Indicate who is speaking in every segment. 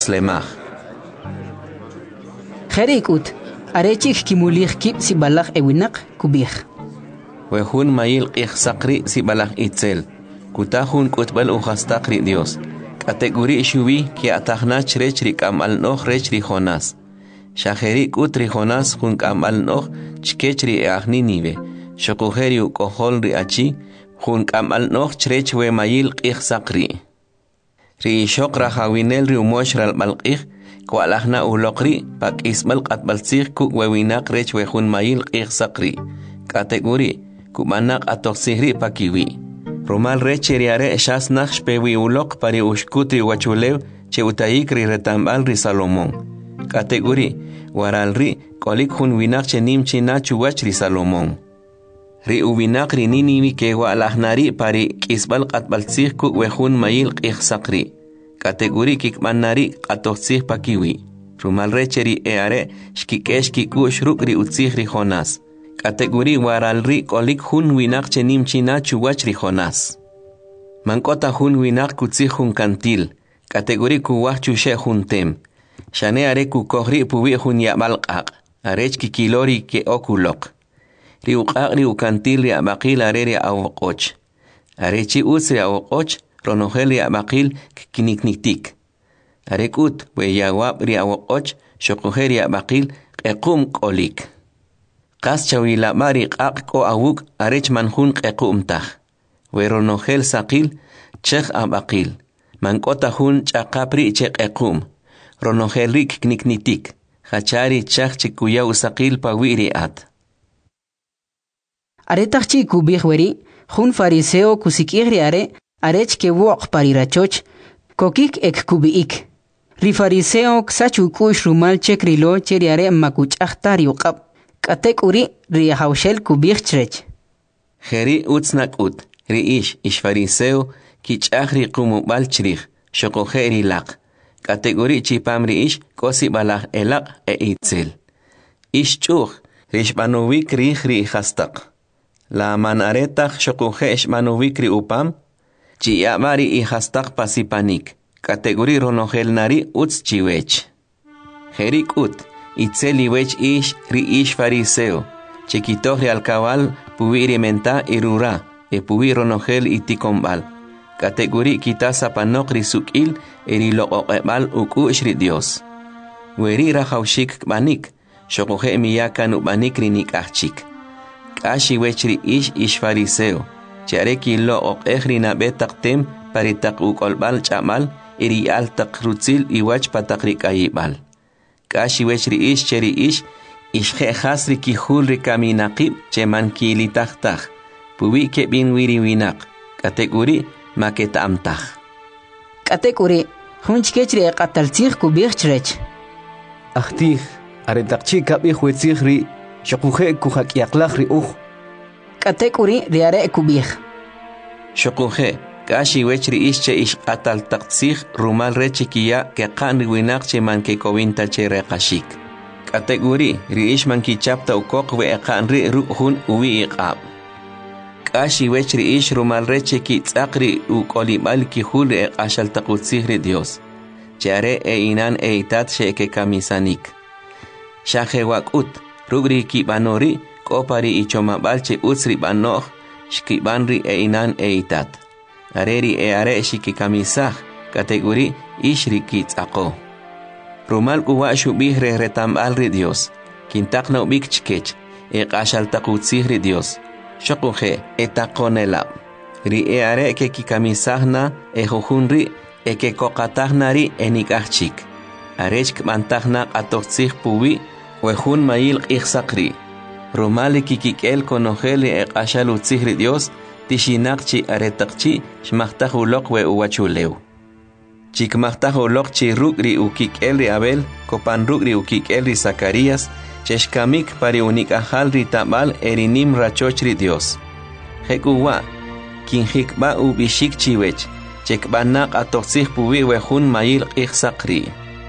Speaker 1: Slemach.
Speaker 2: Jerikut, arechik kimulich kip si balak ewinak kubich.
Speaker 1: Wehun mayil sakri si balak itzel. Kutahun kutbal uhastakri Dios. Kategori shubi ki atahna chrechri kamal noh rechri Jonas. Shaheri kutri Jonas hun kamal noh chkechri ahni nive. Shokuheri ukoholri achi hun kamal noh chrechwe mayil sakri. Ri shokra hawinel ri umoshral balqih kwalahna ulokri pak ismal qatbalsih ku wewinak rech wehun mayil sakri. Kategori kumanak atoksihri pakiwi. Romal recheriare shasnach shpewi ulok pari ushkutri wachulew che utayikri retambal ri Salomón. Kategori waralri kolik hun winak che nimchi nachu wach ri Salomón. Ri uwinak ri niniwi ke walahnari pari kisbal qatbalsih ku wehun mayil sakri. Kategori kikmanari qatoksih pakiwi. Romal recheri eare shkikeshki ku shrukri utsih ri Jonas. Kategori waralri kolik hun winak che nimchi nachu wach ri Jonas. Mankota hun winak kutsih hun kantil. Kategori ku wachchu she hun tem. Shane are ku kohri puwi hun yabalqaq. Arech kikilori ke okulok. Ri uqaq ri ukantil ri abaqil are ri awoqoch. Arechi uts ri awoqoch ronohel ri abaqil kinikniktik. Arekut we yawab ri awoqoch shokuher ri abaqil qequm kolik. Qas chawila mari qaq ko awuk arech manhun qequmtah. Weronogel saqil chekh abaqil. Mankota hun chaqapri che qequm. Ronogel rik kniknitik. Hachari chakh chikuya usaqil pawiri at.
Speaker 2: Aretachchi kubih weri, hun fariseo kusikihri arech ke wok parirachoch, kokik ek kubiik. Ri fariseo ksachu kush rumal chekrilo cheriare makuch ahtari uqab. Katek uri ri haushel kubih chrech.
Speaker 1: Heri utsnak ut, ri ish fariseo kichahri kumubal chrich, shokoheri laq. Kategori chipam ri kosi balach elaq itzel. Chuch, rishmanowik ri hastak. La manaretach shokohe ishmanowik ri upam, chiyamari hastak pasipanik. Kategori ronogel nari uts chiwech. Herik ut. Itzeli wech ri fariseo. Chiquitohri al cabal puiri menta irura. Puiri ronogel itikombal. Kategori kitasa panok ri sukil lo oqebal ukush ri Dios. Weri rahaushik banik. Shokohe miyakan ubanik ri nikachik. Kashi wech ri ish fariseo. Chareki lo oqehri na betaktem paritak ukolbal chamal al takrutzil iwach patakri kayibal. Kashi wechri cheri ishje hasri kihulri kaminaqib cheman kilitahtah. Puwi ke bin wiri winak. Kategori maketamtah.
Speaker 2: Kategori hunchkechri qataltzih kubih chrech.
Speaker 3: Ahtih aretakchi kabih wetzihri shokuhe kuhak yaklahri
Speaker 2: Kategori riare kubih.
Speaker 1: Shokuhe Kashi wechri che qatal taqtsih rumal rechikiya ke qanri winak che man ke kowinta che reqashik. Kategori ri man ki chapta ukok we qanri ruhun uwi iqab. Kashi wechri rumal rechiki tsaqri ukolibal ki hul qashal taqutsih ri Dios. Chare inan itat she ke kamisanik. Shahe wakut rugri ki banori kopari ichomabal che utsri banoh shkibanri inan itat. Areri are shiki kamisah kategori ishri kitsaqo. Rumal kuwa shubihre retambal ri Dios. Kintakna ubik chkech. Qashal taqutsih ri Dios. Shokuhe etaqonela. Ri are ke kikamisahna jujunri ke kokatahna ri enikachik. Arech kmantahna atotsih puwi wehun mayil ikhsakri. Rumal kikikel konogeli qashal utsih ri Dios. Tishinakchi aretakchi shmahtajulok we uwachulew. Chikmahtajulok chi rugri ukik elri Abel, kopan rugri ukik elri Zacarías, cheshkamik pari unikajal ri tamal erinim rachochri Dios. Hekuwa, kinjikba ubishik chiwech, chekbanak atoksih puwi wehun mayil ikhsakri.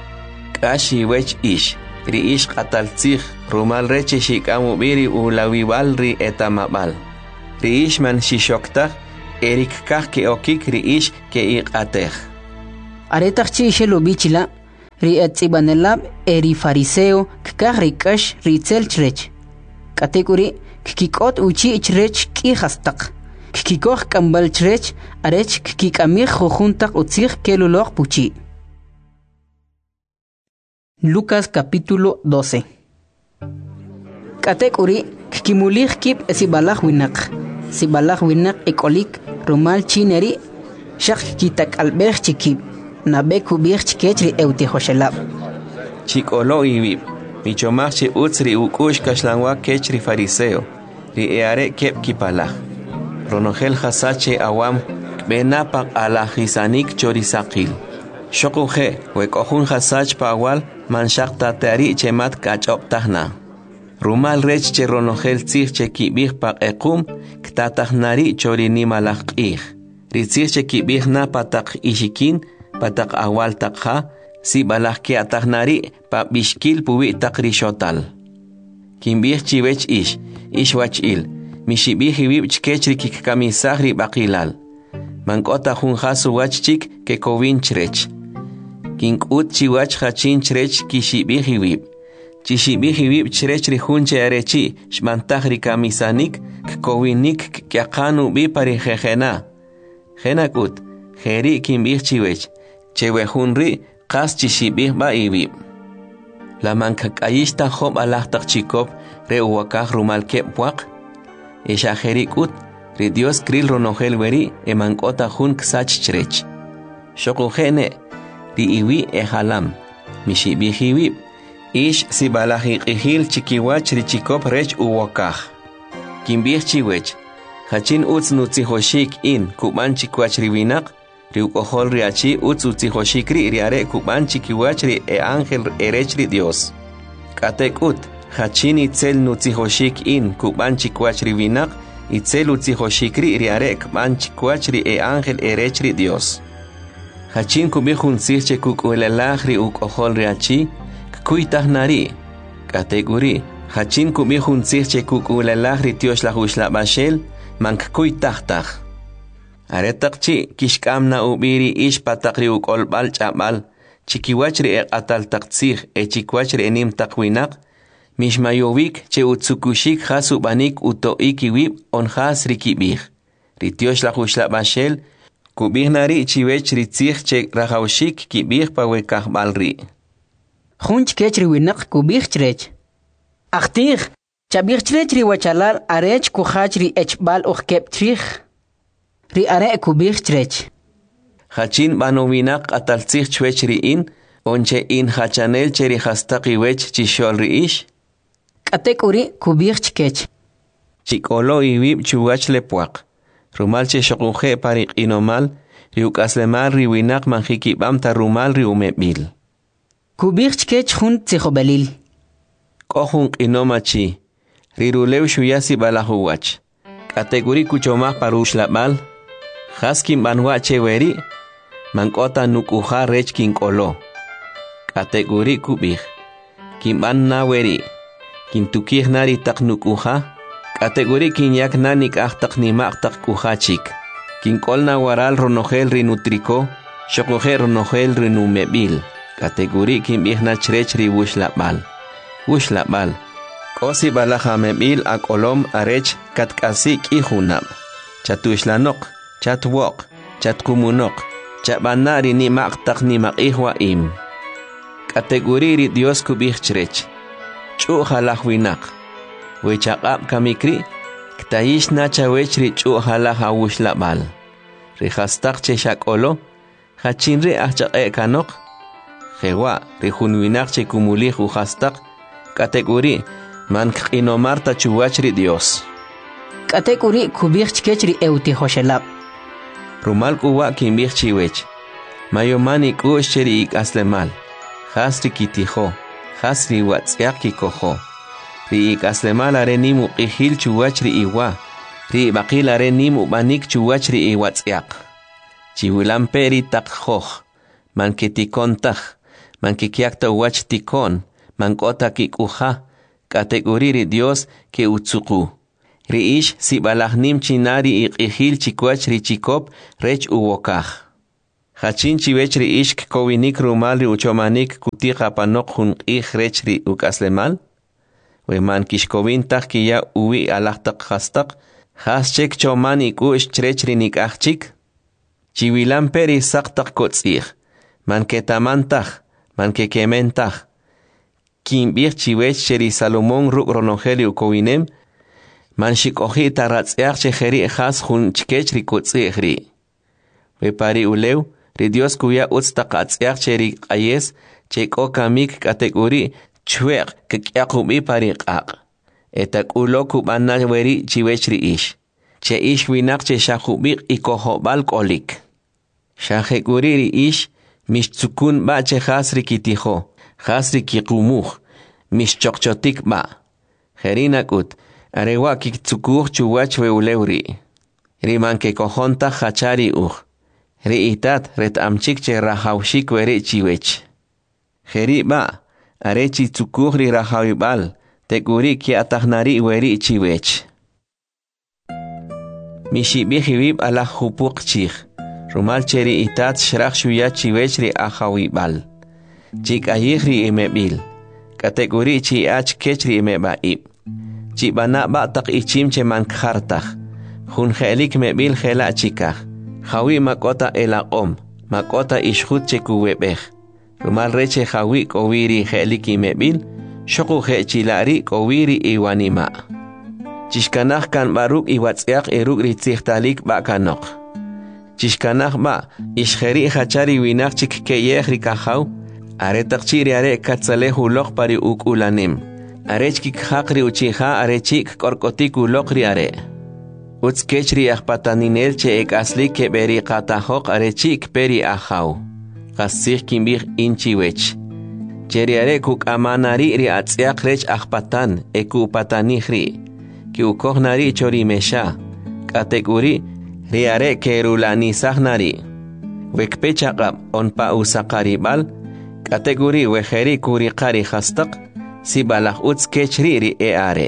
Speaker 1: Kashi wech ri qataltzih, rumal reche shikamubiri ulawiwal ri etamabal. Ri man shishokta erik kah ke okik ri ke iqateh.
Speaker 2: Aretachchi shelo bichila ri etzibanelab eri fariseo kkah ri kash ri tselchrech. Kategori kikikot uchi ichrech ki hastaq. Kikikoh kambal chrech arech kikikamih jojuntaq utzig kelulog puchi. Lucas capítulo 12. Kategori kikimulih kip esibalaj winak. Sibalaj winak ekolik rumal chineri shak kitak albej chikip. Nabeku bir chikechri euti hoshelab.
Speaker 1: Chikolo ibi. Michomach chi utzri ukush kashlangwa kechri fariseo. Ri eare kep kipalaj. Ronogel hasache awam benapak ala hisanik chorisakil. Shokuje wekohun hasach pawal manshak tatari chemat kachop tahna. Rumal rech che ronogel tzich che kibih pak ekum ktatahnari chorini malak ih. Ritzich che kibih na patak ishikin patak awal takha si balak ke atahnari pa bishkil puwi takrishotal. Kimbih chiwech ish wach il. Mishibih hibib chkechri kikamisahri bakilal. Mankota hun hasu wachchik ke kovin chrech. Kinkut chiwach hachin chrech kishibih hibib. Chishibih hibib chrechri hunche arechi shmantahri kamisanik kovinik kyakanu bi pari jejena. Jenakut, jeri kimbih chiwech. Chewe hunri kas chishibih ba hibib. La mankakayishta hob alahtak chikop reuwakah rumal kepwak. Isha jerikut, ri Dios kril ronogel weri emankota hun ksach chrech. Shokujene, ri iwi halam, mishibi hiwib. Ish si balahi ihil chikiwach ri chikop rech uwakah. Kimbih chiwech, hachin utz nutzi hoshik in kuban chikwach riwinak, ri ukohol riachi utz utzi hoshik ri are kuban chikiwach ri angel erech ri Dios. Katekut, hachin itzel nutzi hoshik in kuban chikwach riwinak, itzel utzi hoshik ri are kuban chikwach ri angel erech ri Dios. Hachin kubihun sirche kukuelalach ri ukohol riachi, kuitahnari. Kategori, hachin kubihun sirche kukuelalach ri Dios la hushla bashel, mank kuitahtach. Aretakchi kishkam na ubiri ish patakri ukolbal chabal, chikiwach ri atal taktsig chikwach ri enim takwinak, Mishmayovik che utsukushik hasu banik utoik iwib on has rikibih. Ritiosh la hushla bashel, kubih nari chiwech ritzich che rahaushik kibih pawekah balri.
Speaker 2: Hunch kechri winak kubih chrech. Achtig, chabih chrech ri wachalal arech kuhach ri echbal kep trich. Ri are kubih chrech.
Speaker 1: Hachin banowinak ataltzich chwech ri in, onche in hachanel cheri hastaki wech chishol ri ish.
Speaker 2: Kategori kubih chkech.
Speaker 1: Chikolo iwib chuwach lepuak. Rumal che shokuje parik inomal, riukaslemal riwinak manjikibam ta rumal riumebil.
Speaker 2: Kubih chkech hun tsijobalil.
Speaker 1: Kohun inomachi. Rirulew shuyasi balahuwach. Kategori kuchomah parush labal. Haskin banwache weri. Mankota nukuha rech kinkolo. Kategori kubih. Kimban na weri. Kintukih nari tak nukuha, kategori kinyak nanik ahtak nimak tak kuhachik. Kinkol na waral ronogel rinutriko, shokoher ronogel rinumebil. Kategori kimbih na chrech ri wushlabal. Wushlabal. Kosi balaha mebil akolom arech katkasik ihunab. Chatushlanok, chatwok, chatkumunok, chabanari nimak tak nimak ihwa im. Kategori ri Dios kubih chrech. Chu halach winak. Wechaqab kamikri, ktayish nacha wechri chu halach awushlabal. Rihastak che shakolo, hachinri achaqe kanok. Jewa, rihun winak che kumulih uhastak, kategori, man kinomarta chuwachri Dios.
Speaker 2: Kategori kubih chkechri euti hoshelab.
Speaker 1: Rumal kuwa kimbih chiwech. Mayomani kush cheri ik aslemal. Hasri kitiho. Hasri watzyak kikoho. Ri ikaslemal are nimu qihil chuwach ri iwa. Ri baqil are nimu banik chuwach ri iwatzyak. Chiwilam peri takhoh. Man kitikon takh. Man kikiakta wach tikon. Man kota kikuha. Kategori ri Dios ke utsuku. Ri ish si balahnim chinari iqihil chikwach ri chikop rech uwokah. Hachin chiwech ri ishk kowinik rumal ri uchomanik kutiqa panok hun rech ri ukaslemal. Weman kishkowin tak kiya uwi alaqtaq khastaq. Haschek chomani kush chrech ri nikachik. Chiwilan peri saqtaq kotzih. Man ketamantaj, man kekementaj. Kimbir chiwech cheri Salomón ruk ronogeli ukowinem. Man shikohi taratziach chejeri has hun chkech ri kotzih ri. Wepari ulew. Ri Dios kuya utstaqatziach cheri ayes cheko kamik kategori chweq kekyaqubi pariqaq. Etak ulo kubana weri chiwech ri ish. Che ish winak che shaqubiq ikohobal kolik. Shahekuri ri ish mishtzukun ba che hasri kitijo. Hasri kiqumuj. Mishchokchotik ba. Jerinakut. Arewa kikzukuj chuwach weulewri. Riman ke kohonta hachari uj. Riitat ret amchik che rahawshik weri chiwech. Jeri ba, arechi tzukuhri rahawibal, tekuri ki atahnari weri chiwech. Mishibihibib ala hupuk chich, rumal cheri itat shrach shuya chiwech ri ahawibal. Chik ayihri imebil, kategori chi ach kechri imebaib. Chibana ba tak ichim che mankhartach, hun helik mebil hela chikach. Hawi makota elaqom, makota ishhut chekuwebej. Rumal reche hawi kowiri heliki mebil, shoku hechilari kowiri iwanima. Chishkanach kan baruk iwatziach eruk ritzichtalik bakanok. Chishkanach ba, ishheri hachari winak chik keyech rikahaw, aretak chiri are katzalehu lok pari ukulanim. Arechkik hakri uchiha arechik korkotik ulokri are. Utskechri akpataninel che ek asli ke beri qatahok arechik peri ahaw. Qasih kimbir inchiwech. Cheri are kuk amanari ri atziak rech akpatan eku patanihri. Ki ukohnari chori mesha. Kategori ri are kerulani sahnari. Wekpechaqab onpa usakaribal. Kategori wejeri kurikari hastak. Sibalak utskechri ri e are.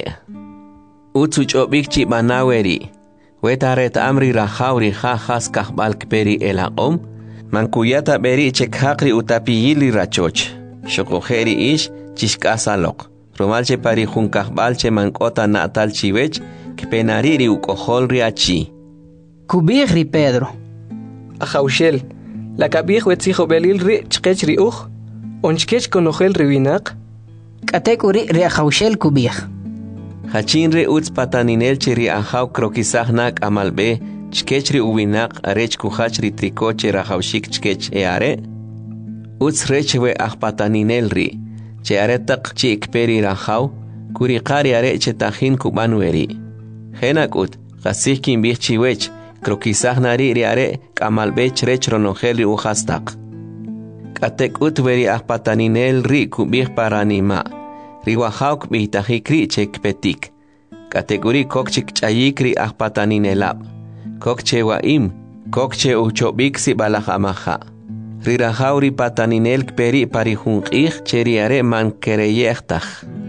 Speaker 1: Utsuchobik chibanaweri. Wetaret amri rahawri has kahbalk peri elaqom. Mankuyata beri chekhakri utapiyili rachoch. Shokojeri ish chishkasalok. Romalche pari jun kahbalche mankota natal chiwech. Kpenariri ukoholri achi.
Speaker 2: Kubihri Pedro.
Speaker 4: Ajaushel. La kabih wetzijo belil ri chkech ri uj. Onchkech konojel riwinak.
Speaker 2: Kategori ri ajaushel kubih.
Speaker 1: Hachinre uts pataninel cheri ahaw krokisahnak amalbe chkechri uwinak arech kuhachri trikoche rahawshik chkech eare. Uts rechwe ahpataninel ri. Che aretak chi ikperi rahaw kurikari are che tahin kubanweri. Henakut qasih kimbih chiwech krokisahnari ri are kamalbe chrech ronogeli uhastak. Katek utveri ahpataninel ri kubih paranima. Riwahawk bihtajikri chekpetik. Kategori kokchik chayikri ahpataninelab. Kokche waim, kokche uchobik si balajamaja. Rirahawri pataninel peri parijunqih cheriare man kereyechtaj.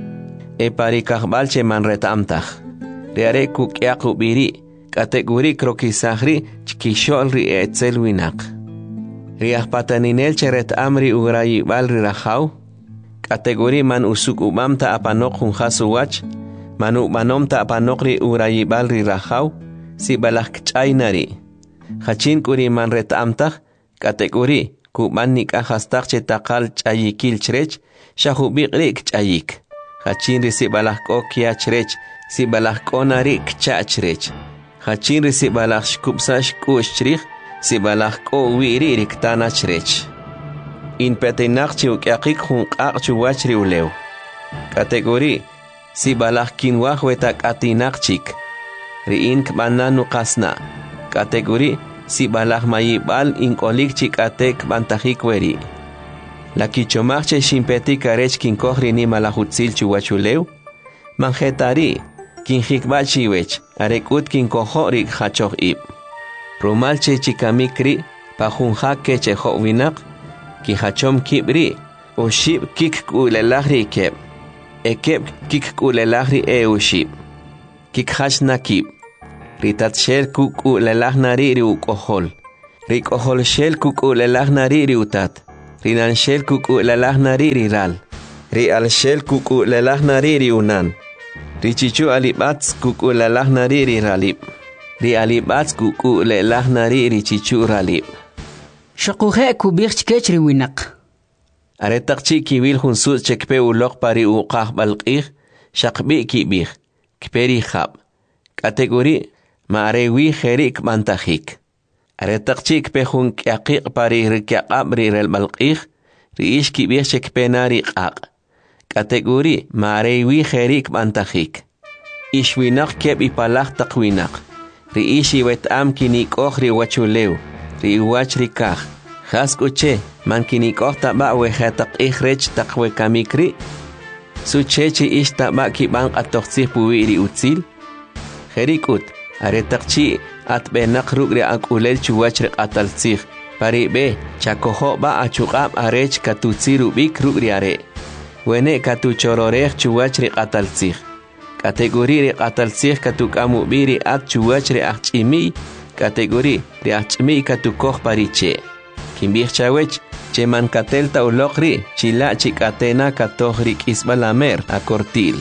Speaker 1: E parikajbal che man retamtaj. Riare kukyakubiri. Kategori krokisahri chkisholri etzelwinak. Riahpataninel cheret amri urayibal rirahaw. Kategori man usuk umamta apanok hun hasuwach, manu manomta apanokri urayibal ri rahaw, si balak chaynari. Hachin kuri man retamtaj, kategori kuban nikahastak che takal chayikil chrech, shahubikri chayik. Hachin ri si balak ko kia chrech, si balak konari kchachrech. Hachin ri si balak shkupsash kushchrich, si balak ko wiri riktana chrech. In petenak chiukyakik hun chuwachri ulew. Kategori si balak kinwah wetak atinak chik. Riin kbananu kasna. Kategori si balak mayibal inkolik chik atek bantajik weri. La kichomach che shimpetik arech kinkohri ni malahutsil chuwachulew. Manjetari kinjikbal chiwech arekut kinkohorik hachoh ib. Rumal che chikamikri pajunjak ke cheho winak. Ki hachom kibri, o shib kik kulelahri keb. Ekeb kik kulelahri ushib. Kik hash nakib. Ritat shel kuk kulelahnari ri ukohol. Rik ohol shel kuku lelah nariri utat. Rinan shel kuku lelah nariri ral. Ri al shel kuku lelah nariri unan. Richichu alibats kuku lelah nariri ralib. Ri alibats kuku lelah nariri chichu ralib.
Speaker 2: Shakuhe kubich kechri winak.
Speaker 1: Aretaqchi kiwil hunsut chekpe ulok pari uqah balqih. Shakbi kibih. Kperi khab. Kategori maarewi kherik mantajik. Aretaqchi kpe hun kiaqiq pari rikiaqab rirel balqih. Riish kibih chekpe nari qaq. Kategori maarewi kherik mantajik. Ishwinak keb ipalaq taqwinak. Riishi wetam kinikoh riwachulew. Riwach rikah. Khas kuche man kinikoh taba wehataq ihrech taqwe kamikri. Suchechi ish taba kibang atoqsih puwiri utsil. Kherikut aretaqchi atbenak rugri akulel chuwach riqatalsih. Pari be chakoho ba achuqab arech katutsiru bik rugri are. Wene katuchororech chuwach riqatalsih. Kategori riqatalsih katukamu biri at chuwach riaqchimi. Kategori riaqchimi katukoh pariche. Kimbih chawech che man katelta ulokri chila chikatena katohri kisbalamer a cortil.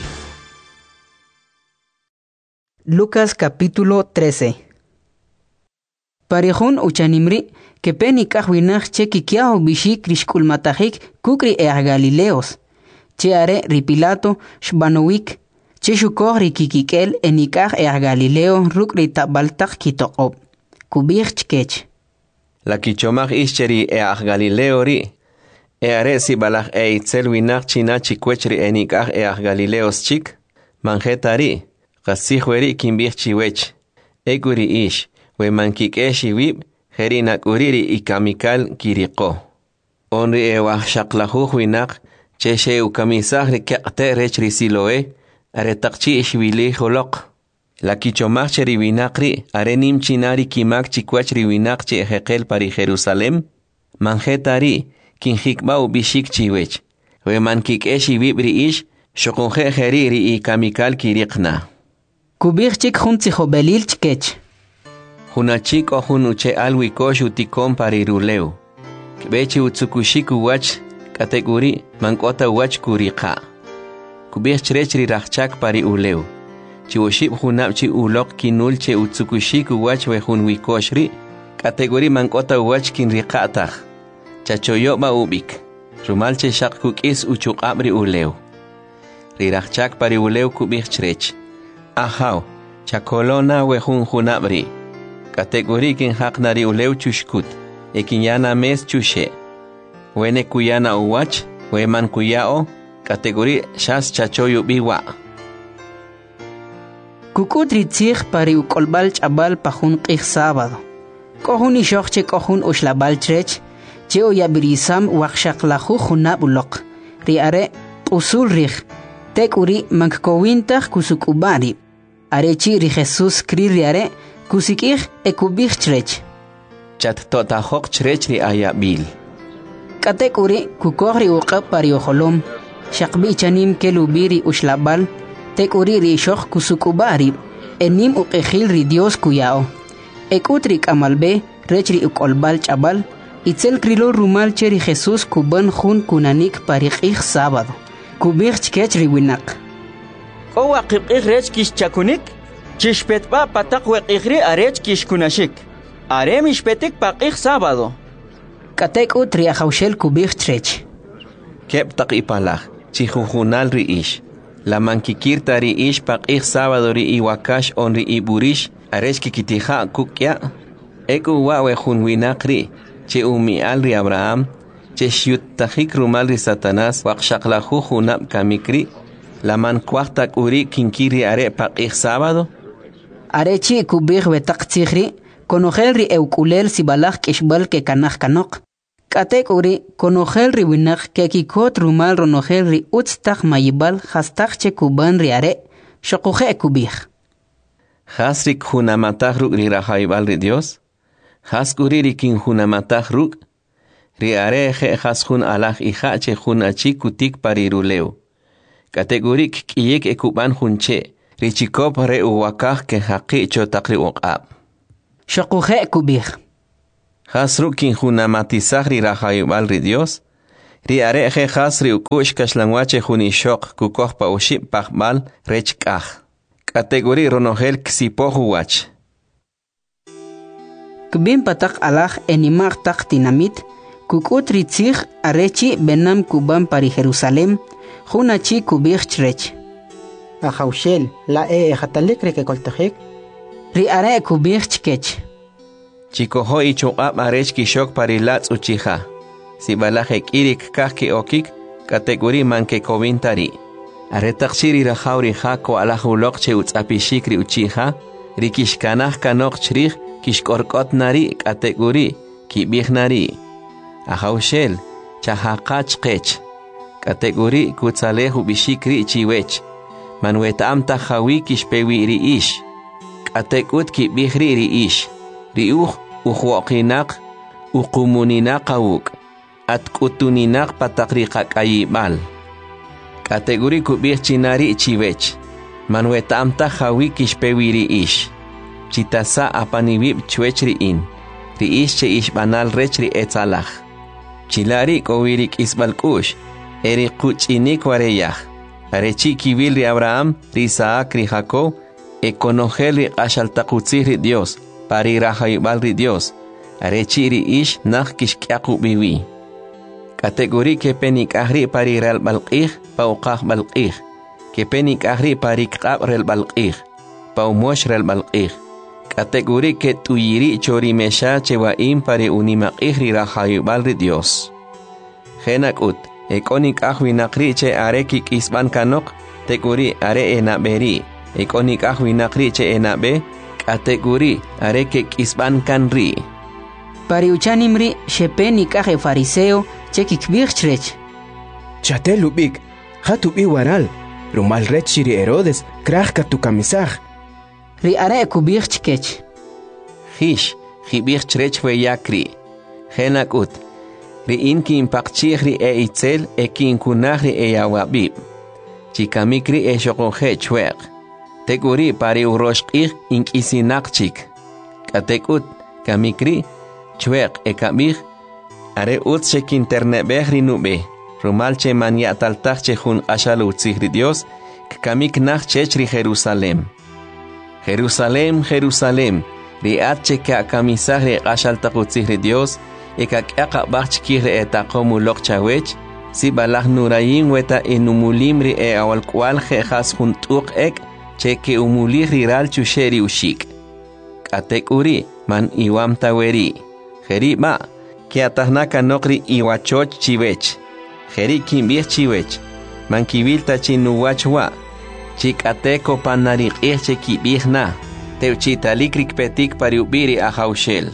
Speaker 2: Lucas capítulo 13. Parejón uchanimri que peni kahwinach che kikiao bishi krishkulmatahik kukri Galileos. Che are ripilato shbanowik che shukohri kikikel enikah Galileo rukri tabaltak kitoqob. Kubich chkech.
Speaker 1: La kichomach ischeri Galileo ri. Are si balach itzel winach china chikwechri enikah Galileos chik. Manjetari. Qasihweri kimbich chiwech. Eguri ish. We mankikeshi wib. Herinak uriri ikamikal kiriko. Onri shaqlahuh winach. Cheshe ukamisahri kiaqte rechri siloe. Are takchi ishwili holok. La kichomach cheri winakri, arenim chinari kimak chikwachri winakchi ejekel pari Jerusalem. Manjetari, kinjikbau bishik chiwech. We mankikeshi wibri ish, shokunje jeriri i kamikal kirikna.
Speaker 2: Kubich chik juntsijo belil chkech.
Speaker 1: Hunachik o hunuche alwikosh utikom pari ruleu. Kbechi utsukushiku wach, kategori, mankota wach kurika. Kubich chrechri rachak pari uleu. Chiwoshib hunapchi ulok kinul che utsukushiku wach we hun wikoshri. Kategori mankota wach kin riqatah. Chachoyoba ubik. Rumalche shak kukis uchuk abri uleu. Rirachak pari uleu kubich chrech. Ahaw, chakolona we hun hunabri. Kategori kin haknari uleu chushkut. Ekinyana mes chushe. Wene kuyana uwach, we man kuyao. Kategori shas chachoyo biwa.
Speaker 2: Kukudri tzich pari ukolbal chabal pahun qih sábado. Kohun ishok che kohun ushlabal chrech, che oyabirisam wakshaklahu hunab ulok. Riare usul rich, tek uri mankowintach kusukubari. Arechi ri Jesus kri riare, kusikich ekubich chrech.
Speaker 1: Chat totahok chrech ri ayabil.
Speaker 2: Katek uri kukohri uqab pari oholom, shakbi chanim kelubiri ushlabal, tek uri rishok kusukubari, enim uqejil ri Dios kuyao. Ekutrik amalbe, rechri ukolbal chabal, itzel krilo rumal cheri Jesus kuban jun kunanik parikij sábado. Kubich chkech riwinak.
Speaker 5: Owa qibqij rech kish chakunik, chishpetpa patak weqijri arech kish kunashik. Are mishpetik paqij sábado.
Speaker 2: Katek utri ahaushel kubich trech.
Speaker 1: Kep tak ipalach, chihujunal ri ish. La mankikirta ri ish paqij sábado ri iwakash on ri iburish, arech kikitija kukya. Eku wawe junwinakri, che umial ri Abraham, che shiutajik rumal ri Satanás, wakshaklahu junab kamikri, la mankwachtak uri kinkiri are paqij sábado.
Speaker 2: Arechi kubich wetak tzihri, konogel ri eukulel sibalach kishbal ke kanach kanok. Katek uri konogel ri winak ke kikot rumal ronogel ri utstak mayibal hastak che kuban ri are, shokuje kubich.
Speaker 1: Hasrik hunamatah ruk ri rahaibal ri Dios. Haskuri kin hunamatah ruk. Ri are je haskun alach ija che hunachi kutik pariruleu. Kategorik kiyek ekuban hunche. Richikop re uwakah ke haqi chotakri uqab.
Speaker 2: Shokuje kubich.
Speaker 1: Hasru kin hunamatizahri rahayubal ri Dios. Ri areje hasri ukush kashlangwache hunishok kukohpa uship pahbal rechkah. Kategori ronogel ksipohu wach.
Speaker 2: Kbin patak alah enimag tak tinamit, kukut ritzig arechi benam kuban pari Jerusalem, hunachi kubich chrech.
Speaker 6: Ajaushel, la ejatalik rekekoltejek.
Speaker 2: Ri are kubich chkech.
Speaker 1: Chikoho ichuqab arech kishok pari lats uchiha. Si balajek irik kahki okik, kategori manke kovintari. Aretakshiri rahauri hako alahulok che utzapishikri uchiha, rikishkanah kanok chrich kishkorkot nari kategori kibichnari. Ajaushel, chahakach kech. Kategori kutzalehu bishikri chiwech. Manwetam tahawi kishpewi ri ish. Katekut kibihri ri ish. Riuh uhuokinak ukumuninaq awuk. At kutuninak patakriqak ayibal. Kategori kubih chinari chiwech. Manwetam tahawi kishpewi ri ish. Chitasa apanibib chwech riin. Ri ish che ish banal rech ri etzalach. Chilari kowirik isbalkush. Eri kuchinik wareyah. Arechi kibil ri Abraham, ri Isaac, ri Jacob. Ekonogel ri ashaltakutzih ri Dios. Pari rahayubal ri Dios. Arechi ri ish nach kishkiaku biwi. Kategori kepenik ahri pari rel balqih, pauqah balqih. Kepenik ahri pari kqab rel balqih, paumosh rel balqih. Kategori ke tuyiri chori mesha chewaim pari unimaqih ri rahayubal ri Dios. Genakut, ekonik ahwi nakri che are kik isban kanok, teguri are enaberi. Ekonik ahwi nakri che enabe, kategori are kik isban kanri.
Speaker 2: Pari uchanimri shepenik ahe fariseo chekik birchrech.
Speaker 7: Chatel ubik, hatubi waral, rumal rechiri Herodes, krahka tu kamisaj.
Speaker 2: Ri are kubirchkech.
Speaker 1: Hish, hibirchrech we yakri. Genakut, ri inki impakchih ri e itzel e kinkunah ri e yawabib. Chikamikri e shokohe chweq. Teguri pari uroshqih inkisinakchik. Katekut, kamikri, chweq e kamih. Are utse kinternebeh ri nube. Rumal che mania taltach che hun ashalu tzihri Dios. Kamik nach chech ri Jerusalem. Jerusalem, Jerusalem. Ri atche ka kamisah ri ashal takutzihri Dios. Eka kaka bach kire etakomu lok chawech. Si balah nurayim weta enumulim ri e awal kwal khas juntuk ek. Cheke umulih riral chusheri ushik. Katek uri man iwam taweri. Jeri ma. Kiatahnaka nokri iwachoch chiwech. Jeri kimbich chiwech. Man kibilta chinuwachwa. Chikateko panarik che kibihna. Teuchitalikrik petik pariubiri ajaushel.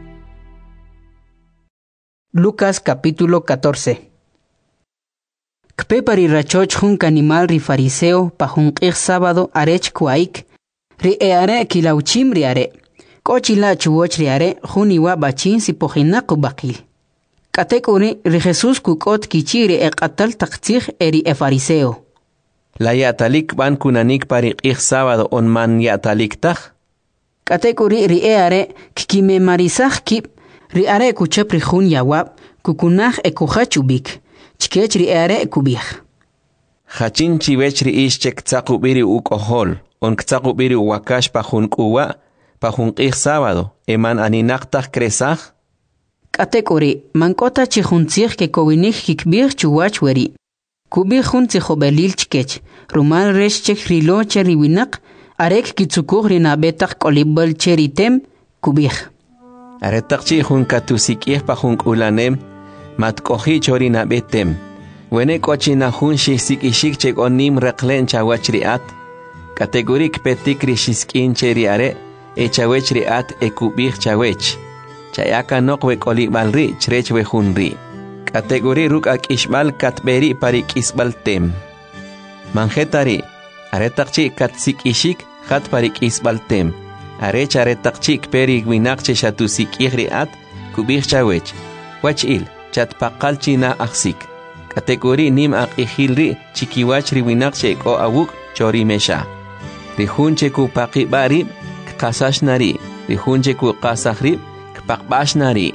Speaker 2: Lucas capítulo 14. Kpe pari rachoch jun animal ri fariseo pa jun sábado arech kuaik. Ri eare kilauchim ri are. Kochila chuwoch ri are jun iwa bachin si pojinaku bakil. Katek uri ri Jesus kukot kichiri e qatal taktzih eri e fariseo.
Speaker 1: La yatalik ban kunanik pari sábado on man yatalik tach.
Speaker 2: Katek uri ri eare kikime marisaj kip. Ri are kuchep ri jun yawab kukunaj e kuchachubik. Chkech ri are kubih.
Speaker 1: Hachin chiwech ri ish chek tzakubiri ukohol. On ktzakubiri wakash pa jun kuwa. Pa jun sábado. Eman aninaktaj kresaj.
Speaker 2: Katekori, mankota chihuntzih ke kowinik kikbir chuwach weri. Kubih jun tzihobelil chkech. Rumal resh chek rilo cheriwinak. Arek kitsukuh rinabetak kolibel cheritem. Kubih.
Speaker 1: Aretakchi jun katusikih pa jun ulanem. Matkohi chorina betem. Wene kochina jun shisik ishik chek onim reklen chawachriat. Kategorik petik rishiskin cheriare. E chawechriat e kubih chawech. Chayaka nokwe kolibalri chrech we junri. Kategori ruk ak ishbal katberi parik isbal tem. Manjetari. Aretakchi katsik ishik hat parik isbal tem. Arech aretakchi peri winakche shatusik ihriat kubih chawech. Wachil. Chat pakal china aksik. Kategori nim ak ihilri chikiwach riwinakche ko awuk chori mesha. Rihunche ku paki barib kasash nari. Rihunche ku kasahri paqbashnari.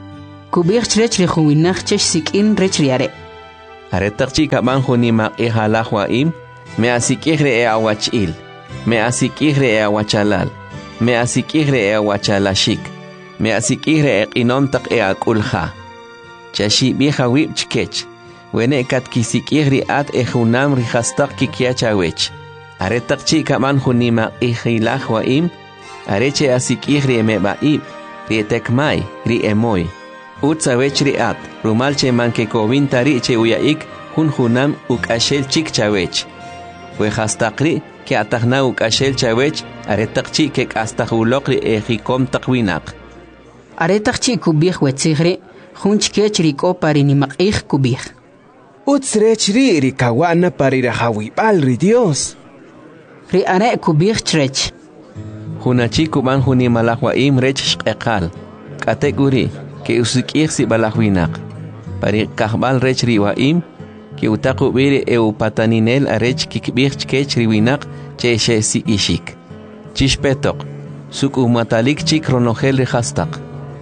Speaker 2: Kubich rech ri huinach chech sikin rech riare.
Speaker 1: Aretaqchi kaban hunima ihalahwaim, me asikihre e awachil, me asikihre e awachalal, me asikihre e awachalashik, me asikihre e inomtaq e akulha. Chashi biha wib chkech, wene katkisikihri at e hunam rihastak kikiachawech. Aretaqchi kaban hunima ihilahwaim, areche asikihre me baib, rietekmai, riemoy. Utsawech riat, rumalche manke kovintari che uyaik, hunam ukashel chik chawech. Wehastaqri, ke atahna ukashel chawech, aretaqchi ke astahulokri ejikom taqwinak.
Speaker 2: Aretaqchi kubich wetzigri, hunchkech riko parinimakih kubich.
Speaker 7: Utsrech ri rikawana parirahawibal ri Dios.
Speaker 2: Ri are kubich trech.
Speaker 1: Hunachi kuban hunimalahwaim rech shqeqal. Kategori. Que usikir si balahwinak. Pari kahbal rech riwaim, que utaku biri pataninel arech kikbir chkech riwinak che she si ishik. Chishpetok, suk matalik chik ronogel rihastak.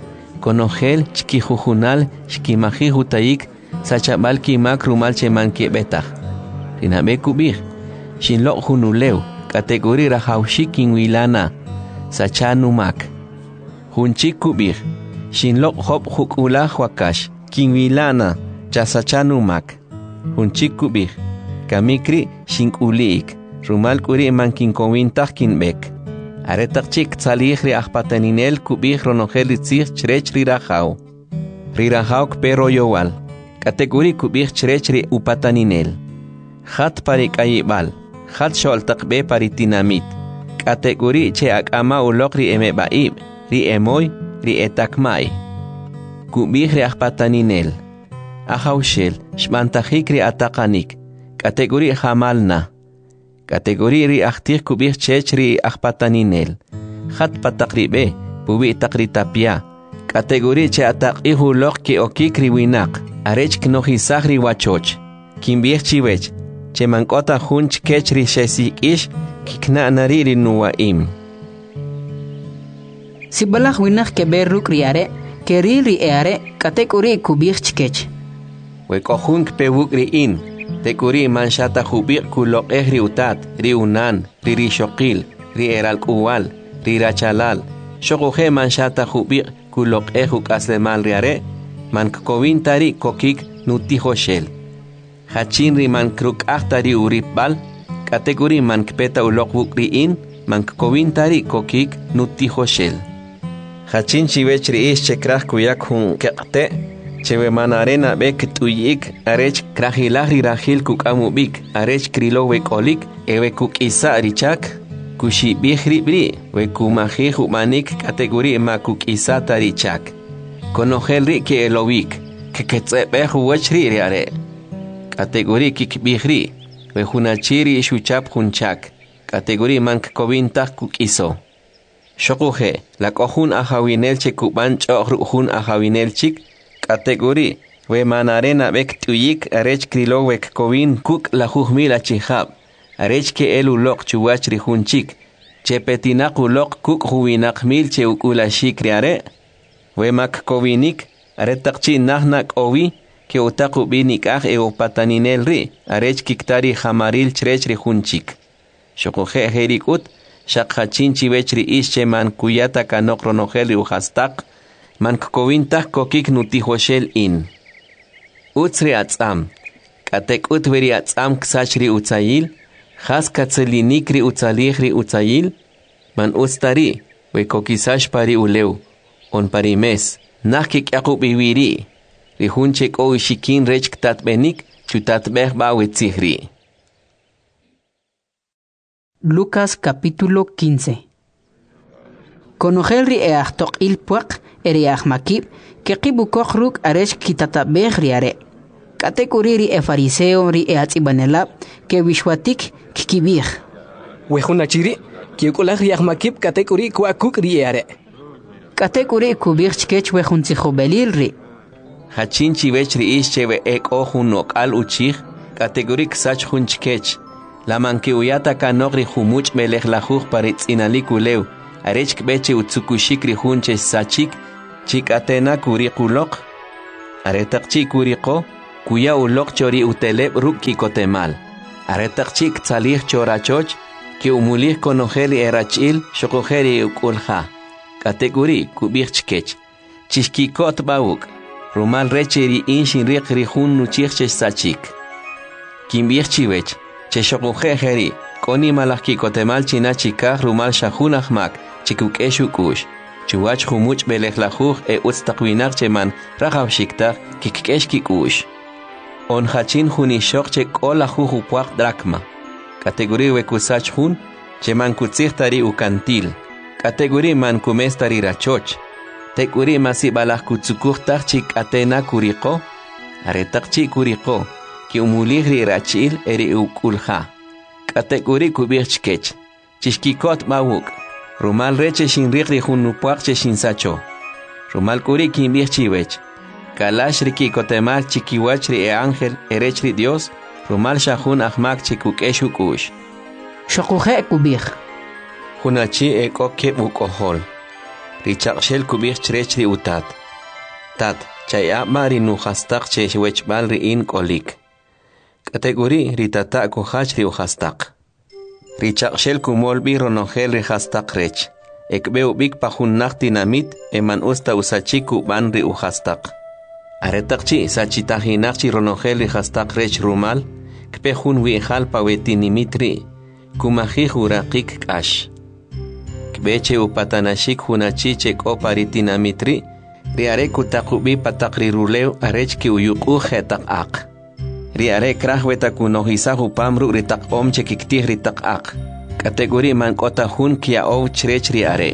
Speaker 1: Konogel chkijujunal shkimaji hutaik sachabal kimak rumal che manke betach. Rinabe kubir, shinlok hunuleu, kategori rahaushik kinwilana, sachanumak. Hunchik kubir. Shinlok hop hukula wakash, kinwilana, chasachanumak. Hunchik kubir, kamikri shinkuliik, rumal kuri mankinkowintach kinbek. Aretachik tzalihri ahpataninel kubir ronogel itzir chrech rirahau. Rirahauk pero yowal, kategori kubir chrechri upataninel. Hat parik ayibal, hat sholtakbe paritinamit. Kategori che akama ulokri emebaib, ri emoy, ri etakmai. Kubih ri ahpataninel. Ahaushel, shmantahik ri atakanik. Kategori hamalna. Kategori ri ahtir kubih chech ri ahpataninel. Hat patakribe, pubi takritapia. Kategori che atakihu lok ke okik ri winak. Arech knohisah ri wachoch. Kimbih chiwech. Che mankota hunch kech ri shesik ish, kikna nari ri nuwaim.
Speaker 2: Si balah winach ke berruk riare, ke ri eare, kategori kubich chkech.
Speaker 1: We kohunk pewuk ri in, tekuri manshata hubik kulok ri utat, ri unan, ri shokil, ri eral kuwal, ri rachalal. Shokuhe manshata hubik kulok huk aslemal riare, man kovintari kokik nutihoshel. Hachin ri man kruk ahtari uripbal, kategori man kpeta ulok wuk ri in, man kovintari kokik nutihoshel. Hachin chivech ri ish chekrach kuyak hun kekte, chewe manarena bek tuyik, arech krahilahri rahil kuk amubik, arech krilo wek olik, ewe kuk isa richak, kushi bihri bri, we kumahi humanik kategori ma kuk isa tarichak. Konogel ri ke elowik, ke ketsepe huwech ri riare. Kategori kik bihri, we hunachiri shuchap hunchak, kategori mank kovintak kuk iso. Shokuhe, la kohun ahawinel che kuban chohun ahawinel chik, kategori, we manarena bek tuyik arech krilo wek kovin kuk la juhmila chihab, arech ke elu lok chuwach rihun chik, che petinak ulok kuk huwinak mil che ukula shik riare, we mak kovinik, aretakchi nahnak owi, ke utaku binik ah pataninel ri, arech kiktari hamaril chrech rihun chik. Shokuhe herikut, Shakachin chivechri ische man kuyata kanok ronogel uhastak, man kovintach kokik nutihoshel in. Utsri atzam, katek utveri atzam ksachri utzayil, has katzelinikri utzalihri utzayil, man ustari, we kokisash pari uleu, on parimes, nakik yakub iwiri, rihunchek o ishikin rech ktatbenik, chutatbeh ba wetzihri.
Speaker 2: Lucas capítulo 15. Conogel riach il puak eriach makib, que kibukoch ruk aresh kitatabeh riare. Kategori ri fariseo ri atsibanela, que wishwatik kikibih.
Speaker 4: Wehunachiri, que ukulach riach makib kategori kuakuk riare.
Speaker 2: Kategori kubich chkech wehunzichobelil ri.
Speaker 1: Hachin chivech ri ische ek ohunok al uchich, kategori ksach hunchkech. La mankiuyata kanogri humuch melech lajuj paritz inalikuleu, arech kbeche utsukushik rihunche sachik, chikatena kuriqulok aretaqchi kuriqo kuya ulok chori uteleb ruki kotemal aretaqchi ktzalih chorachoch ki umulih konojeli erachil shokojeri ukulha kategori kubichkech chishkikot bauk rumal recheri inshin riqri hun nuchich sachik kimbichchiwech cheshokojeri koni malaki kotemal china chikaj rumal shahunaj mak chikukeshu kush chuwach humuch belejlajuj utstaqwinak cheman rajaw shiktaj kikkesh kikush onjachin junishok che kola juju puaq dracma kategori wekusach jun cheman kutzij tari ukantil kategori man kumes tari rachoch tekuri masi balaj kutzukuj taj chik atena kuriqo aretaqchi kuriqo ki umulij ri rachil eri ukulja kategori kubichkech chishkikot bawuk rumal reche shin riqri junupuaq che shin sacho rumal kuri kimbichchiwech kalash riki kotemal chikiwach ri ángel erech ri Dios rumal shahun ahmak chikukeshu kush
Speaker 2: shokuje kubij
Speaker 1: hunachi ekoke bukohol richaqshel kubij chrech ri utat tat chaya mari nuhastaq che wechbal ri in kolik kategori ritata kohach ri uhastaq richaqshel kumol bi ronogel ri hastaq rech ekbeu bik pajunnaq dinamit eman usta usachiku ban ri uhastaq aretaqchi sachitajinaqchi ronogel ri hastaq rech rumal kpejun wi'jal pawetinimitri kumajij uraqik k'ax kbeche upatanashik junachi che k'oparitinamitri ri are kutaqubi pataq ri rulew arech ki uyuq'uj jetaq aq ri are kraj wetakunojisaj upamru ri taq om che kiktij ri taq aq kategori man k'ota jun kia'ow chrech ri are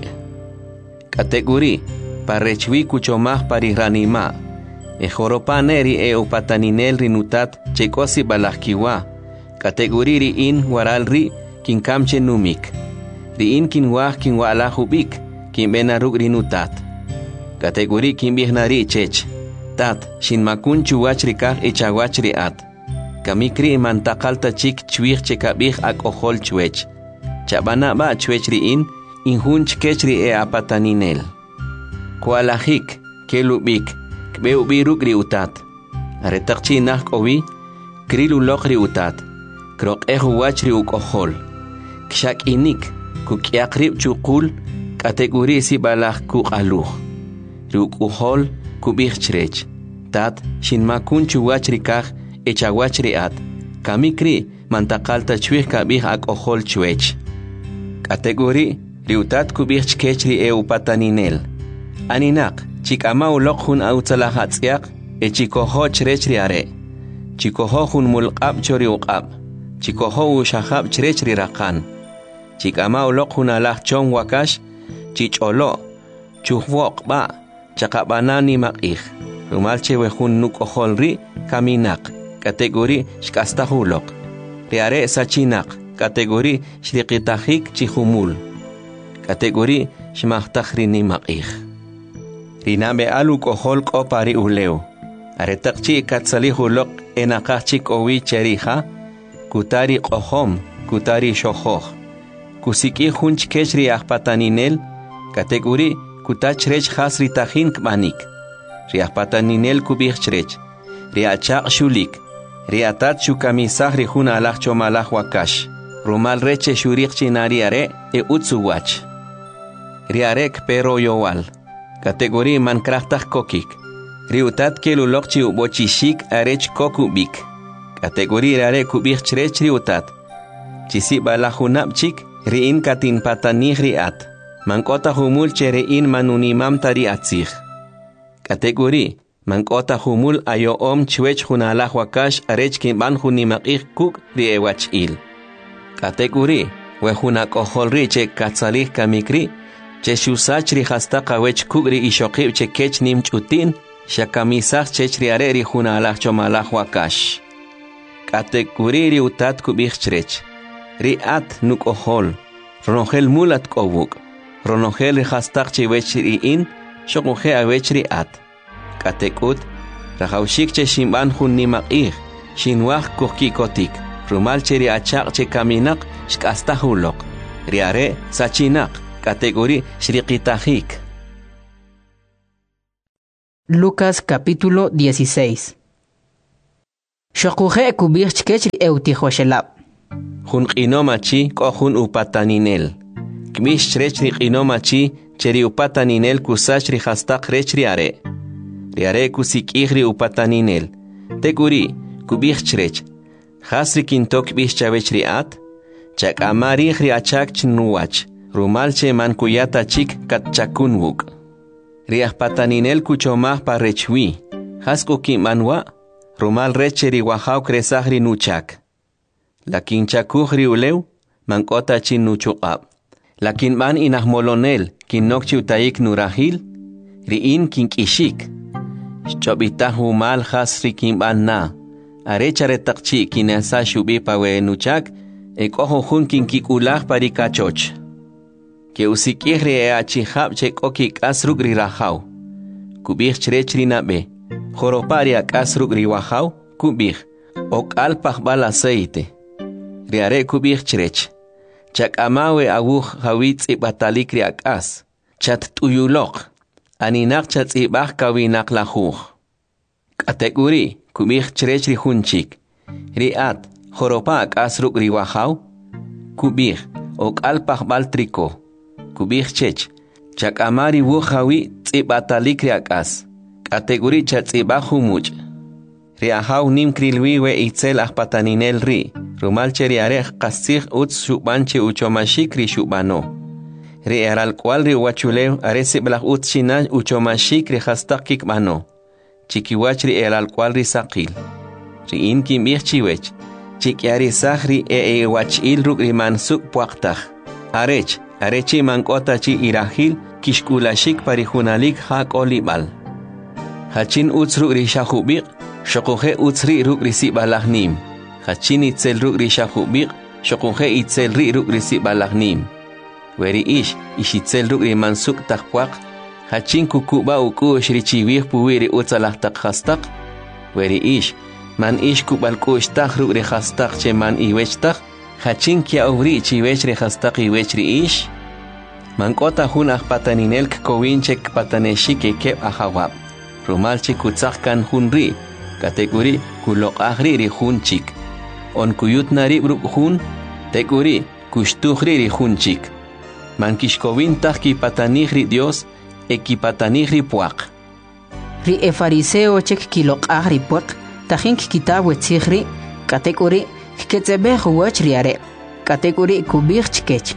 Speaker 1: kategori parechwi kuchomaj pari ranima ejoropaneri upataninel ri nutat che kosi balajkiwa kategori ri in waral ri kinkamche numik ri in kinwaj kinwa'lajubik kinbenaruk ri nutat kategori kinbijnari chech tat shinmakun chuwach ri kaj ichawach ri at kamikri mantaqalta chik chwij che kabij ak'ojol chwech chabana ba chwech ri in injun chkech ri apataninel kualajik kelubik kbeubiruk ri utat aretaqchi naj k'owi krilulok ri utat kroq'ej uwach ri uk'ojol kxak'inik kuk'yaq rib chuqul kategori si balaj kuq'aluj ri uk'ujol kubij chrech tat shinmakun chuwach ri kaj echawach ri at kamikri mantaqalta chwij kabij ak'ojol chwech kategori ri utat kubij chkech ri upataninel aninaq chik'ama uloq jun awtzalaj atz'yaq echikojo chrech ri are chikojo jun mulq'ab cho ri uq'ab chikojo uxajab chrech ri raqan chik'ama uloq jun alaj chon wakash chich'olo chujwoq ba chaqab'ana nimaq'ij rumal chewe jun nuk'ojol ri kaminaq kategori xk'astaj uloq ri are sachinaq kategori xriqitajik chijumul kategori xmajtaj ri nimaq'ij riname alu uk'ojol k'opa ri ulew aretaqchi katzalij uloq enaqaj chi k'owi cherija kutari q'ojom kutari xojoj kusik'ij jun chkech ri ajpataninel kategori kuta chrech jas ri tajin kb'anik ri ajpataninel kubij chrech ri achaq xulik ri atat xukamisaj ri jun alaj chomalaj wakash rumal reche xuriq chinari are utzuwach ri arek pero yowal kategori man krajtaj kokik ri utat keluloq chi ubochishik arech kokubik kategori ri are kubij chrech ri utat chisi balajunab chik ri in katin patanij ri at mank'ota humul che ri in manunimam tari atzij kategori mank'ota humul ayo'om chwech jun alaj wakash arech kinb'an jun nimaq'ij kuk' ri ewach'il kategori we jun ak'ojol ri che katzalij kamikri che xusach ri hastaq awech kuk' ri ixoqib che kech nim ch'utin xakamisaj chech ri are ri jun alaj chomalaj wakash kategori ri utat kubij chrech ri at nuk'ojol ronojel mulat k'owuk ronojel ri hastaq che wech ri in xoquje awech ri at katekut rajawxik che xinb'an jun nimaq'ij xinwaj kujki'kotik rumal che ri achaq che kaminaq xk'astaj uloq ri are sachinaq kategori xriqitajik
Speaker 2: Lucas capítulo 16. Shokuje kubich chkechri eutihoshelab.
Speaker 1: Jun qinomachi ko jun upataninel. Kmish chrechri qinomachi cheri upataninel kusachri hastaq rechri are. Riare kusikihri upataninel. Teguri kubich chrech. Hasri kintok bish chavechri at. Chak amarihri achak chnuwach. Rumalche mankuyata chik katchakunwuk. Riah pataninel kuchomah parechwi. Hasko kimanwa. Rumal recheri wahau kresahri nuchak. Lakin chakuhri uleu, mankota chin nuchuqab. Lakin man inahmolonel, kinokchi utaik nurahil, riin kinkishik. Chobitahu mal hasri kimban na. Arechare takchi kinasa shubi pawe nuchak, ekoho hun kinkikulah parikachoch. Ke usikihri e achihab chek okik asrugri rahau. Kubih chrechri nabe. Joropari akasrugri wahau, kubih. Ok alpah bal aceite. Riare kubih chrech. Chak amawe awuh hawitz ibatalikri akas. Chat tuyulok. Aninak chat ibah kawinak lahuh. Kategori kubih chrechri hunchik. Riat joropa akasrug riwahau. Kubih ok alpah bal triko. Kubih chech. Chak amari wuh hawitz ibatalikri akas. Kategori chat ibahu much. Riahau nim krilwiwe itzel ahpataninel ri. Rumalche riarech kasih uts shubanche uchomashikri shubano. Riaral cual ri wachuleu aresi blah uts china uchomashikri hastakik mano. Chikiwachri eral cual ri sakil. Ri inki mirchiwech. Chikiari sahri wachil rugri mansuk puaktah. Arechi mankota chi irahil kishkulashik parihunalik hak olibal. Hachin uts rugri shahubik. Shokuhe utsri rugri si balahnim. Hachin itzel rugri shahubik. Shokuhe itzel ri rugri si balahnim. Weri ishitzel rugri mansuk takpuak. Hachin kukuba ukush richiwih puwiri utsalah tak hastak. Weri man kubal kush tak rugri hastak che man iwech tak. Hachin kia uvri chiwech re hastak iwech ri Man kota hun pataninel kowinchek pataneshike kep ahawab. Rumalchi kutzakkan hunri. Kategori kulok ahri ri hunchik. On kuyut nari bruk hun. Teguri kushtuhri ri hunchik. Man kishkovin tahki patanihri Dios. Ekipatanihri puak.
Speaker 2: Ri e fariseo chek kilok ahri puak. Tahink kitab wetzihri. Kategori ketzebeh wach riare. Kategori kubich chkech.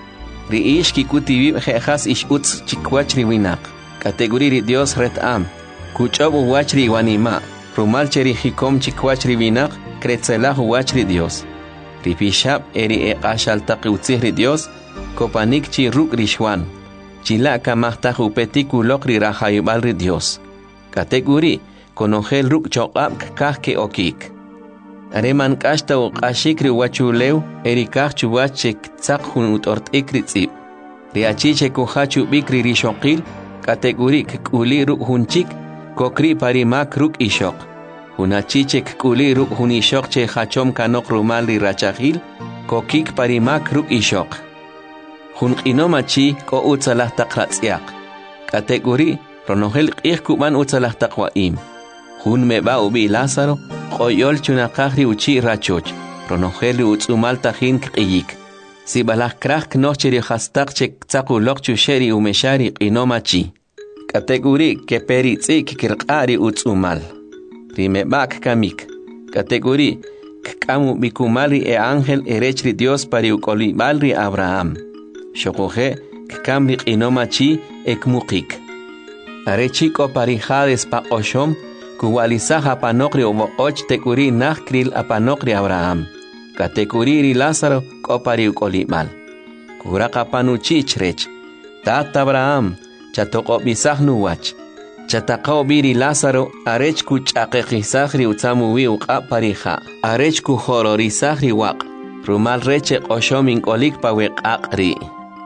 Speaker 1: Ri kikutibi jehas uts chikwach riwinak. Kategori ri Dios retam. Kuchobu wachri wanima. Rumalcheri hikom chikwachri vinak. Kretzelahu wachri Dios. Ripishab eri eqashal taqiutzihri Dios. Kopanik chi ruk rishwan. Chila kamahta upetiku lokri rahayubalri Dios. Kategori konogel ruk chokab kahke okik. Areman kashta uqashikri wachuleu eri kahchu wachek tsakhun utort ikritzib. Riachiche kuhachu bikri rishokil. Kategori kuli ruk hunchik. Kokri parimak ruk ishok. Hunachichek kuli ruk hunishok che hachom kanok rumalri rachahil. Kokik parimak ruk ishok. Hun qinomachi ko utsalah taqratzyak. Kategori ronohel qihkuban utsalah taqwaim. Hun meba ubi Lázaro qoyol chunaqahri uchi rachoch. Ronohel utsumal tahin qiyik. Sibalah krah knocheri hastak chek tsakulok chusheri umeshari qinomachi. Kategori que peritzik kirqari utsumal. Rimebak kamik. Kategori kamu bikumali e ángel erechri Dios pariukolibalri Abraham. Shokoje kamri inomachi ekmukik. Arechiko parijades pa oshom kuwalisaha panokri ovoch tekuri nachkril apanokri Abraham. Kategori ri Lázaro ko pariukolibal. Kuraka panuchichrech. Tata Abraham. Chatoko bisah nuwach. Chataqao biri Lázaro arech ku chaqeqisahri utsamuwi uqa parija. Arech ku hororisahri waq. Rumal reche qoshomin kolik pa weqaqri.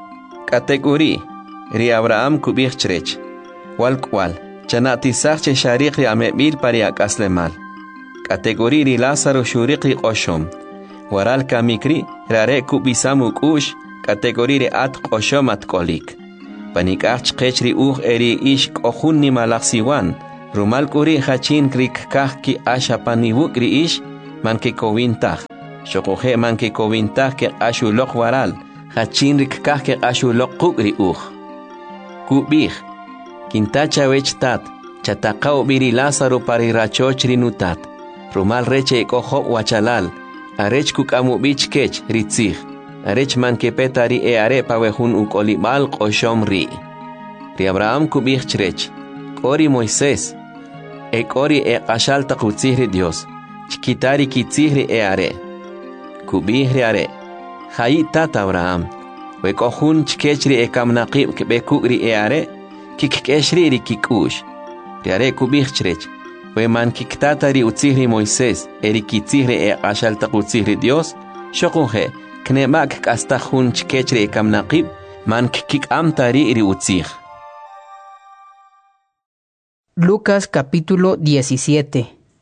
Speaker 1: Kategori ri Abraham kubichrech. Walkwal. Chanatisah che shariqri amebil pari akaslemal. Kategori ri Lázaro shuriqri qoshom. Waral kamikri rare kubisamu kush. Kategori ri at qoshom at kolik. Panikach qechri eri ish kohun ni malaksiwan Rumal kuri hachin krik kahki asha panibuk riish man ke kovintah. Shokohe man ke kovintah ke ashu lok waral. Hachin rik kahke ashu lok kuk riuch. Kubih. Kintacha wechtat. Chatakao biri Lázaro pari rachoch rinutat. Rumal reche ekoho wachalal. Arech kukamu bich kech ritzich. Arech man ke petari e are pawehun ukolimal qoshom ri. Ri Abraham kubih chrech. Kori Moisés. Ekori e qashal taqutzihri Dios. Chikitari kitzihri e are. Kubihri are. Hayi tata Abraham. Wekohun chkechri e kamnaqib kebekugri e are. Kikkeshri ri kikush. Ri are kubih chrech. We man kiktatari utzihri Moisés. Eri kitzihri e qashal taqutzihri Dios. Shokuhe. Knemak kastahun chkechri e kamnaqib. Man kik amtari ri utzih.
Speaker 2: Lucas capítulo 17.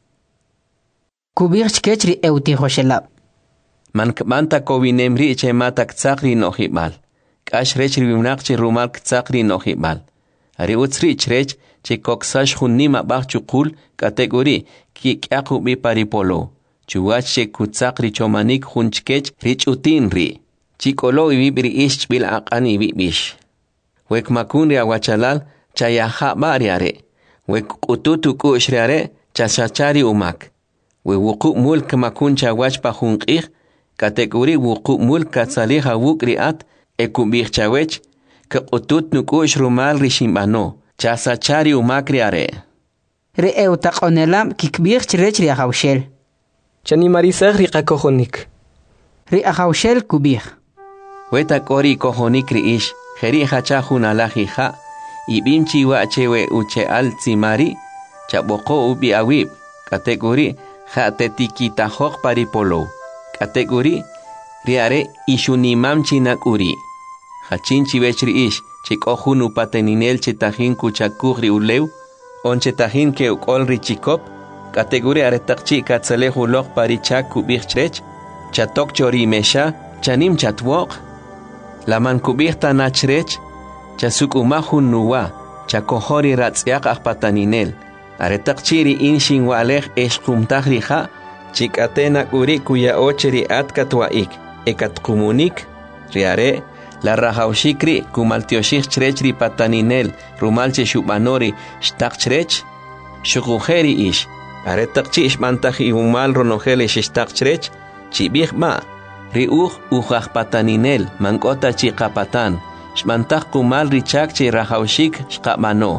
Speaker 2: Kubir chkechri eutihoshelab.
Speaker 1: Man kmanta kovinemri che mata ktsakri nohibal. Kash rechri vimnaqchi rumal ktsakri nohibal. Ari utsri chrech che koksash hunnima bachukul kategori ki kyaku bi paripolo. Chuwach che kutsakri chomanik hunchkech rich utinri. Chikolo ibibri ish bil aqani bibish. Wek makunri awachalal chayaha bariare. Wek ututu kushriare chashachari umak. We wuku mulk makuncha wachpa hunqih. Kategori wuku mulk katsaliha wukriat ekubih chawech. Ke utut nukush rumal rishimbano. Chasachari umakriare.
Speaker 2: Re eutaqonelam kikbih chrechri ahaushel.
Speaker 4: Chani marisag ri qakohonik.
Speaker 2: Re ahaushel kubih.
Speaker 1: Weta kori kohonik riish. Jeri hachahun alahija. Ibimchi wachewe uche al tsimari. Chaboko ubi awib. Kategori jatetikita hok paripolo. Kategori riare ishunimam chinakuri. Hachinchi vechri ish. Chikohun upateninel chetahin kuchakuri uleu. On chetahin ke ukolri chikop. Kategori aretakchi katsalehu lok parichak kubich chrech. Chatok chori mesha. Chanim chatwok. Laman kubich tanachrech. Chasuk umahun nuwa. Chakohori ratzyak akpataninel. Aretakchiri inshin walech eshkumtahrija. Chikatena uri kuya ocheri atkatwaik. Ekatkumunik. Riare. La rajaushikri kumaltioshich chrechri pataninel. Rumalche shubanori shtakchrech. Shukujeri ish. Aretakchi ishmantaji umal ronojele shtakchrech. Chibich ma. Riuj ujahpataninel. Mankota chikapatan. Shmantak kumal richak chi rajaushik shkapmano.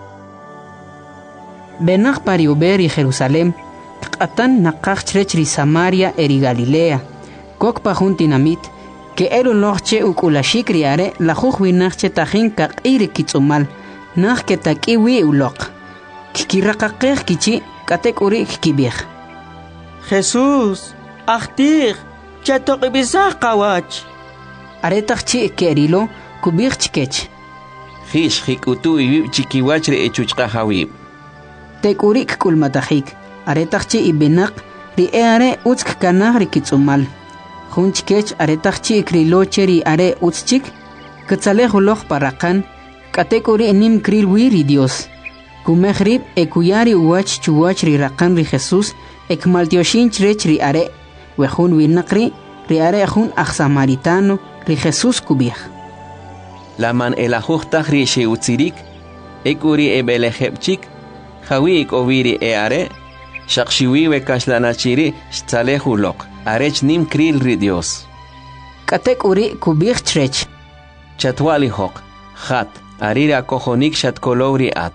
Speaker 2: Benach pariuber y Jerusalem. Atan nakach chrechri Samaria eri Galilea. Kok pajuntinamit. Que elu noche ukulashik riare la jujwinachche tajin kak iri kitsumal. Nach que takiwi ulok. Kikirakakeh kichi katek uri kibih.
Speaker 5: Jesús, achtir, chatok ibizah kawach.
Speaker 2: Aretakchi kerilo kubih chikech.
Speaker 1: Hish hikutu ibib chikiwachre echuchka hawib.
Speaker 2: Tek urik kulmatahik. Aretakchi ibinak riare utsk kanah rikitsumal. Hunchkech aretakchi ikrilocheri are utschik. Katsalehulok parakan. Katekuri nim kril wiri Dios. Kumehrib ekuyari uwach chuwach ri rakan ri Jesús. Ekmaltioshin chrech ri are. Wehun winakri ri are hun samaritano ri Jesús kubih.
Speaker 1: Laman elajuhtah ri sheutzirik. Ekuri ebelejepchik. Hawi oviri are. Shakshiwi wekashlanachiri shtalehulok. Arech nim kril ri Dios.
Speaker 2: Katek uri kubih chrech.
Speaker 1: Chatwali hok. Hat. Arira kohonik shatkolowri at.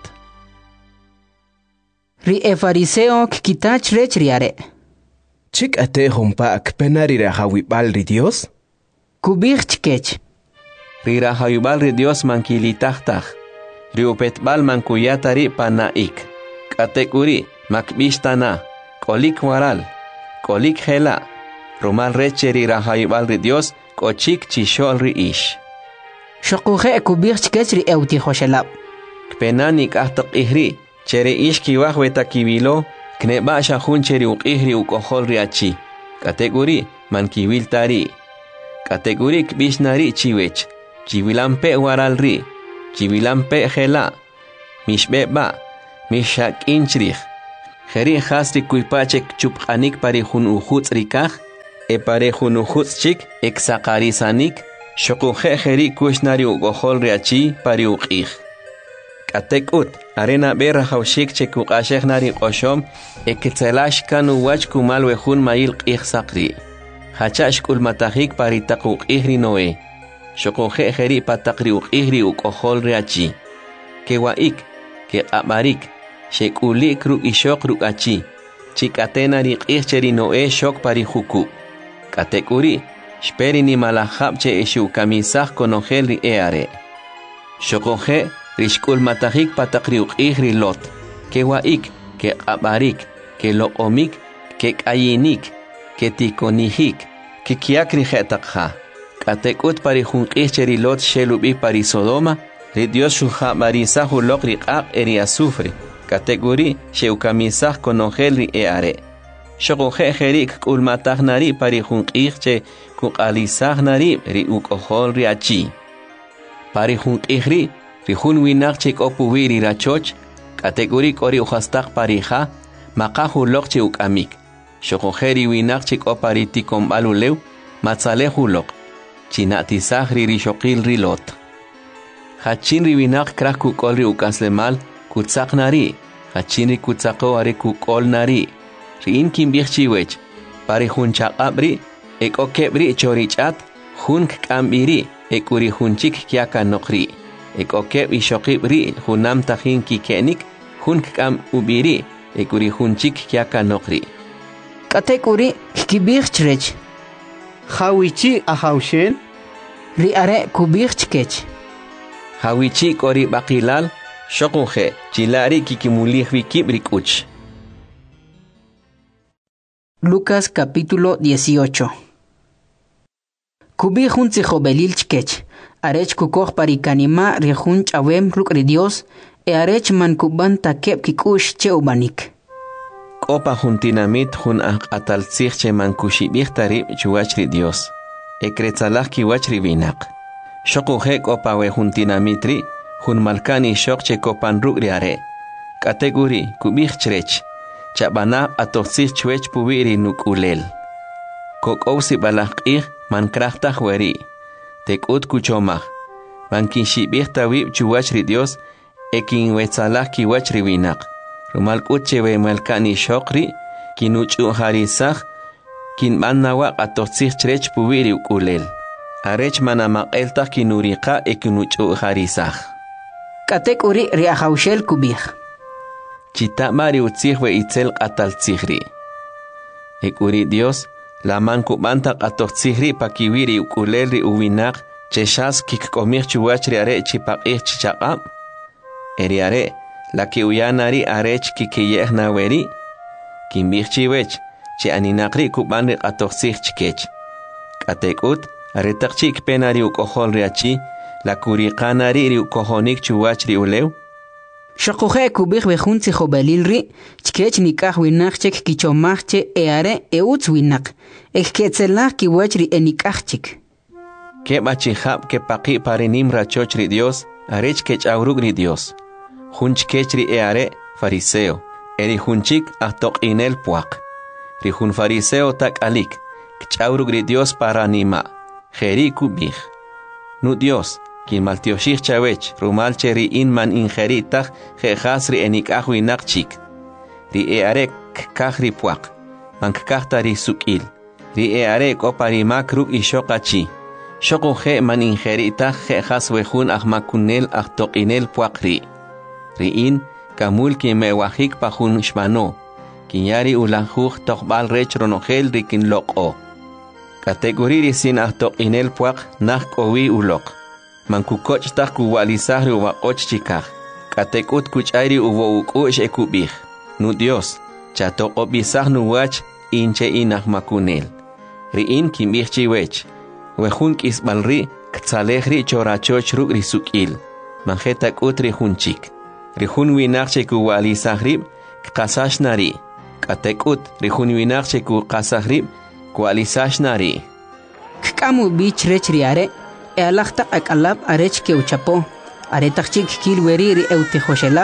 Speaker 2: Ri efariseo kikita chrech riare.
Speaker 7: Chik ate hompa akpenari rahawibal ri Dios?
Speaker 2: Kubih chkech.
Speaker 1: Ri rahawibal ri Dios mankilitahtah. Ri upetbal mankuyatari panaik. Katek uri makbishtana. Kolik waral. Kolik hela. Rumal recheri rahawibal ri Dios kochik chishol ri ish.
Speaker 2: Shokuhe kubih chkech ri eutihoshelab.
Speaker 1: Kpenanik ahtak ihri. Chere ish kiwahweta kibilo. Kneba shahun cheri ukihri ukohol ri achi. Kategori man kiwil tari. Kategori kbishnari chiwech. Chiwilampe waral ri. Chiwilampe hela. Mishbeba. mishak inchrich. Jeri hasri kuipachek chupqanik pari hun ujuts rikaj, e pare hun ujuts chik exaqarisanik, shokuje jeri kushnari ugohol riachi pari uqij. Katekut, arena berra haushik cheku qashek nari qoshom, ekitzelash kanu wach kumal wehun mail qij saqri. Hachash kul matajik pari taqu qijri noe. Shokuje jeri pataqri uqijri ugohol riachi. Kewaik, ke abarik, shekulik ru ishok ru achi. Chikatena ri qijcheri noe shok pari huku. Katekuri, shperi ni malahab che eshu kamisah konogel ri eare. Shokoje, rishkul matajik patakri uqijri lot. Ke waik, ke abarik, ke loomik, ke kayinik, ke tikonihik, ke kiakri jetakha. Katekut pari junqijcheri lot shelubi pari Sodoma, ri Dios shulha barisah ulok ri qaq eri azufre. Kategori sheukamisah konogel ri eare. Shokoje jerik kulmatah nari pari junqijche kukalisah nari ri ukohol ri achi. Pari junqijri ri jun winak chik opuwi ri rachoch, kategori kori uhastak parija, maqahu lok che ukamik. Shokoje ri winak chik opari tikombal ulew, matzalehu lok. Chinatisah ri rishokil ri lot. Hachin ri winak krak kukol ri ukaslemal, kutsak nari, hachin ri kutsako ari kukol nari. Rin kimbichchiwech, pari jun chaqabri, ek okebri chorichat, jun kambiri, ek uri junchik kiaka nokri. Ek okeb ishokibri, junam tajin kikenik, jun kam ubiri, ek uri junchik kiaka nokri.
Speaker 2: Katek uri kibichchrech.
Speaker 6: Hawichi ahaushel.
Speaker 2: Riare kubichkech.
Speaker 1: Hawichi kori bakilal, shokunje, chilari kikimulih vikibrik uch.
Speaker 2: Lucas capítulo 18. Kubi jun tzijobelil chkech. Arech kukoj parikanima rejun chawem rukri Dios. E arech man kuban takep kikush che ubanik.
Speaker 1: Kopa juntinamit jun ataltzich che man kushibich tarib chuachri Dios. E kretzalach kiwachri binak. Shokuje kopa we juntinamitri. Jun malkani shok che kopan rukri are. Kategori kubich chrech. Chabana atoxis chuech pubiri nukulel. Kokousi balakir man krachtach weri. Tekut kuchomach. Man kinshibich tawib chuachri Dios. Ekin wetzalach kiwachri winak. Rumal kuchewe malkani shokri. Kinuchu harisach. Kin manawak atoxis chrech pubiri ukulel. Arech manamak eltach kinurika ekinuchu harisach.
Speaker 2: Katek uri riahaushel kubich.
Speaker 1: Chitamari utzihwe itzel ataltzihri. Ekuri Dios, la man kubantak atotzihri pakiwiri ukulelri uwinak, cheshas kikkomich chuachri are chipakich chichaqam. Eri are, la ki uyanari arech kikiyeh naweri. Kimbich chiwech, chi aninakri kubanri atotzih chikech. Katekut, aretakchik penari ukohol riachi, la kuriqanari ri ukohonik chuachri ulew.
Speaker 2: Shokuje kubich bejun tzijobelilri, chkech nikaj winak chek kichomachche eare eutz winak. Eketzelach kiwachri enikachchik.
Speaker 1: Keba chihab ke paqi parinim rachochri Dios, arech kech aurugri Dios. Junchkechri eare fariseo. Eri junchik ahtok inel puak. Ri jun fariseo tak alik. Kchaurugri Dios paranima. Jeri kubich. Nu Dios. Kin maltioshich chawech, rumal cheri in man ingeritach, jehasri enikach winakchik. Ri earek kachri puak, man kachtari sukil. Ri earek oparimak ruk ishokachi. Shoko je man ingeritach jejas wejun ahmakunel ahtokinel puakri. Ri in, kamul ki mewahik pahun shmano. Kinyari ulahuj tokbal rech ronogel rikin loko. Kategori sin ahtokinel puak nach kowi ulok. Man kukoch tak kuwalisahri uwa och chikaj. Katekut kuchairi uwo ukush ekubich. Nu Dios, chato obisah nu wach inche inach makunel. Riin kimbich chiwech. Wejun kisbalri ktzalejri chorachoch ruk risukil. Manjetak utri junchik. Rijun winachche kuwalisahrib kkasash nari. Katekut rijun winachche kukasahrib kuwalisash nari.
Speaker 2: Kkamu bich rech riare. Ealachta akalab arech keuchapo. Aretachik kilweri ri eutejoshelab.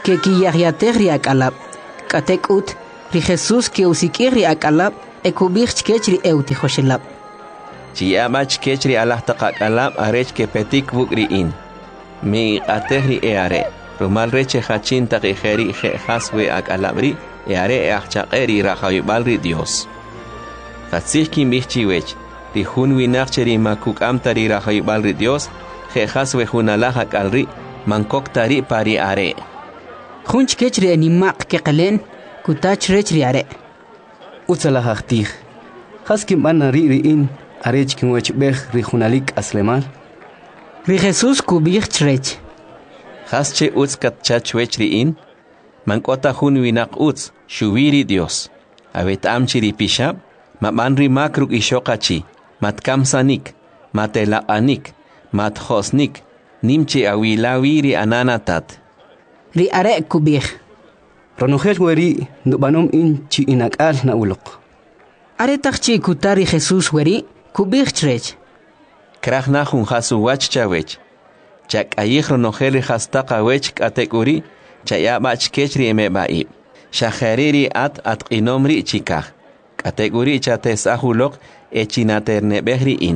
Speaker 2: que quiyagiategri akalab, katekut, ri Jesús que usikiri akalab, ekubich kechri euti hoshelab.
Speaker 1: Chiamach kechri alahtakalab arech que petik bukriin. Mi ategri eare. Rumal reche hachin taqijeri haswe akalabri eare achaqeri rajabalri Dios. Hatsihkin bichiwech. Rihun winacheri makuk amtari rajabalri Dios. Haswe hunalaha kalri mankoktari pari are.
Speaker 2: Hunch kechri animaq keqalen kutach rechri are.
Speaker 3: Utsala hachtih. Haskim bana ri'in arech kinwech beh rihunalik aslemal.
Speaker 2: Ri Jesús kubich rech.
Speaker 1: Hasche uts katchachwechriin, mankota hun winak uts, shuwiri Dios. Avet amchiri pishab, mamanri makruk ishokachi, matkamsanik, matelaanik, mathosnik, nimchi awilawiri ananatat.
Speaker 2: Ri are kubich.
Speaker 3: Ronojel weri nubanom in chi inakal na ulok.
Speaker 2: Are takchi kutari Jesús weri kubich rech.
Speaker 1: Krachna hun hasu wachchawech. Chak ayihro nojeli hastaqa wech katekuri, chaya bach kechri emebaib. Shahariri at inomri chikah. Katekuri chates ahulok echinaternebehri in.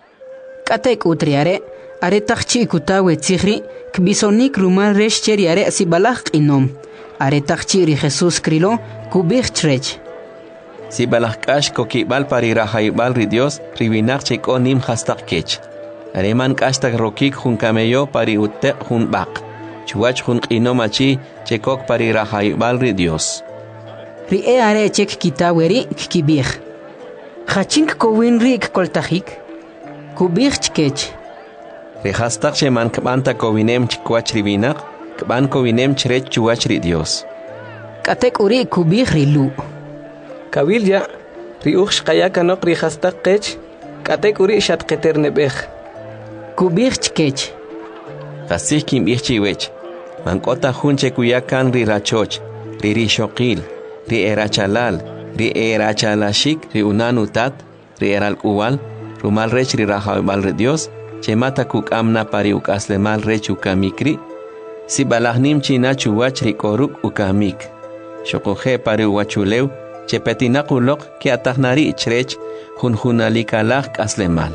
Speaker 2: Katek utriare, are takchi kutawe tzihri, kbisonik rumal resh cheriare sibalach inom. Are takchi ri Jesús krilo, kubich trech.
Speaker 1: Sibalach kash kokibal parirahaibal ri Dios, ribinak chiko nim hastak kech. Areman kastak rokik hun kameyo pari utek hun bak. Chuach hun inomachi chekok pari rahaibal ri Dios.
Speaker 2: Ri are chek kitaweri kibich. Hachink kowin rik koltahik. Kubich chkech.
Speaker 1: Ri hastak sheman kbanta kowinem chikwach ribinak, kban kowinem chrech chuach ri Dios.
Speaker 2: Katek uri kubich rilu.
Speaker 4: Kabilya, ri uch kayakanok ri hastak kech, katek uri shat keternebech.
Speaker 2: Kubich chkech.
Speaker 1: Kasih kim ichiwech. Mankota hunche kuyakan ri rachoch, ri rishokil, ri erachalal, ri erachalashik, ri unanutat, ri eralkuwal, rumal rech ri rahaibal ri Dios, chemata kuk amna pari ukaslemal rech ukamikri, si balahnim china chuwach ri koruk ukamik. Shokoje pari uwachulew, chepetinakulok ki atahnari ichrech, hunalikalak aslemal.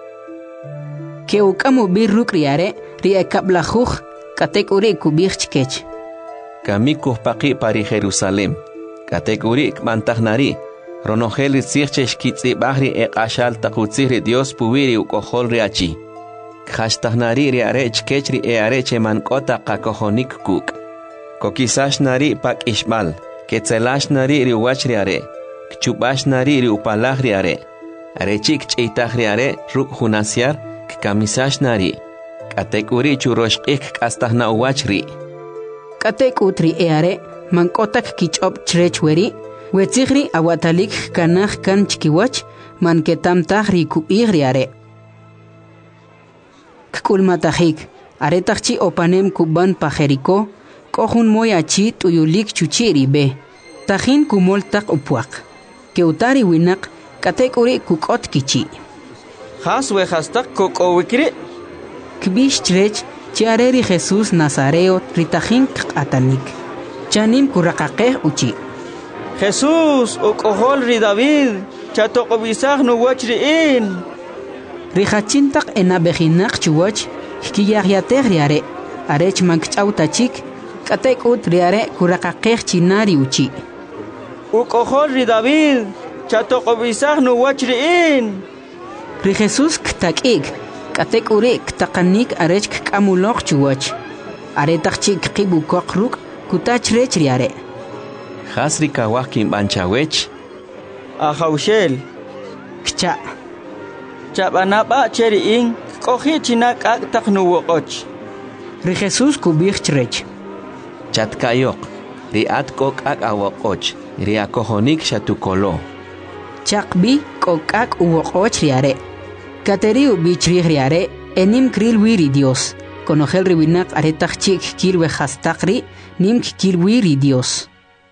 Speaker 2: Que ukamu birruk riare, ri ekablajuj, katek uri kubich chkech.
Speaker 1: Kamikuh paqi pari Jerusalem, katek uri kmantahnari, ronojel tzirche shkitzi bahri ashal takutziri Dios puwiri ukohol riachi. Khashtahnari riare chkechri eareche mankota kakohonik kuk. Kokisashnari pak ishmal, ketzelashnari riwach riare, kchupashnari riupalaj riare, arechik cheitaj riare ruk hunasiar, kamisashnari, katek uri churoshqik kastahna uwachri.
Speaker 2: Katek utri eare, mankotak kichop chrechweri, wetzigri awatalik kanach kan chkiwach, manketam tahri kuigri are. Kkulmatahik, aretachchi opanem kuban pajeriko, kohun moyachi tuyulik chuchiri be, tahin kumoltak upuak. Keutari winak, katek uri kukot kichi.
Speaker 5: Haswe hastak kokowikri.
Speaker 2: Kbish trech, chiareri Jesús Nazareo ritahin atanik. Chanim kurakakeh uchi.
Speaker 5: Jesús okohol ri David, chatokobisag no wachriin.
Speaker 2: Rihachintak enabejinak chuwach, hkiyagiater riare, arech mankchautachik, katek ut riare kurakakeh chinari uchi.
Speaker 5: Okohol ri David, chatokobisag no wachriin.
Speaker 2: Ri Jesús ktakig, katek uri ktakanik arech kkamulok chuwach. Aretachik kibu kokruk, kutach rech riare.
Speaker 1: Hasri kawakim banchawech.
Speaker 5: Ahaushel.
Speaker 2: Kcha.
Speaker 5: Chabanapa cheriin, kohi chinak ak taknuwokoch.
Speaker 2: Ri Jesús kubich rech.
Speaker 1: Chatkayok, riat kok ak awokoch, riakohonik shatukolo.
Speaker 2: Chakbi kokak uwokoch riare. Kateriu bichri riare, enim kril wiri Dios. Conogel ribinak aretachik kilwe hastakri, nim kilwiri Dios.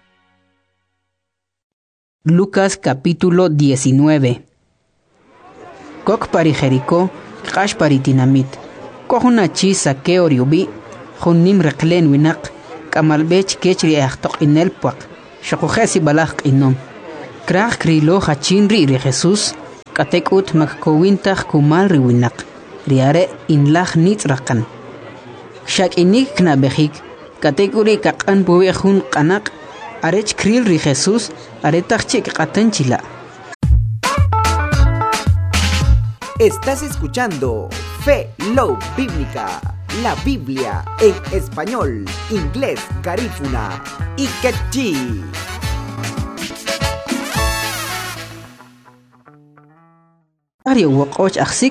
Speaker 2: Lucas capítulo 19. Kok pari Jericó, kash pari tinamit. Kohuna chi sakeo riubi, honim reklen winak, kamalbech kechri ahtoq inel puak. Shakujesi balak inom. Krach krilo hachin ri Jesús. Katekut makkowintach kumal riwinak. Riare inlach nitzrakan. Shak inik knabehik. Katekuri kakan buwehun kanak. Arech kril ri Jesús. Aretachik katanchila.
Speaker 8: Estás escuchando Fe Love Bíblica, la Biblia en español, inglés, garífuna y quechí.
Speaker 2: Ario wokoch aksik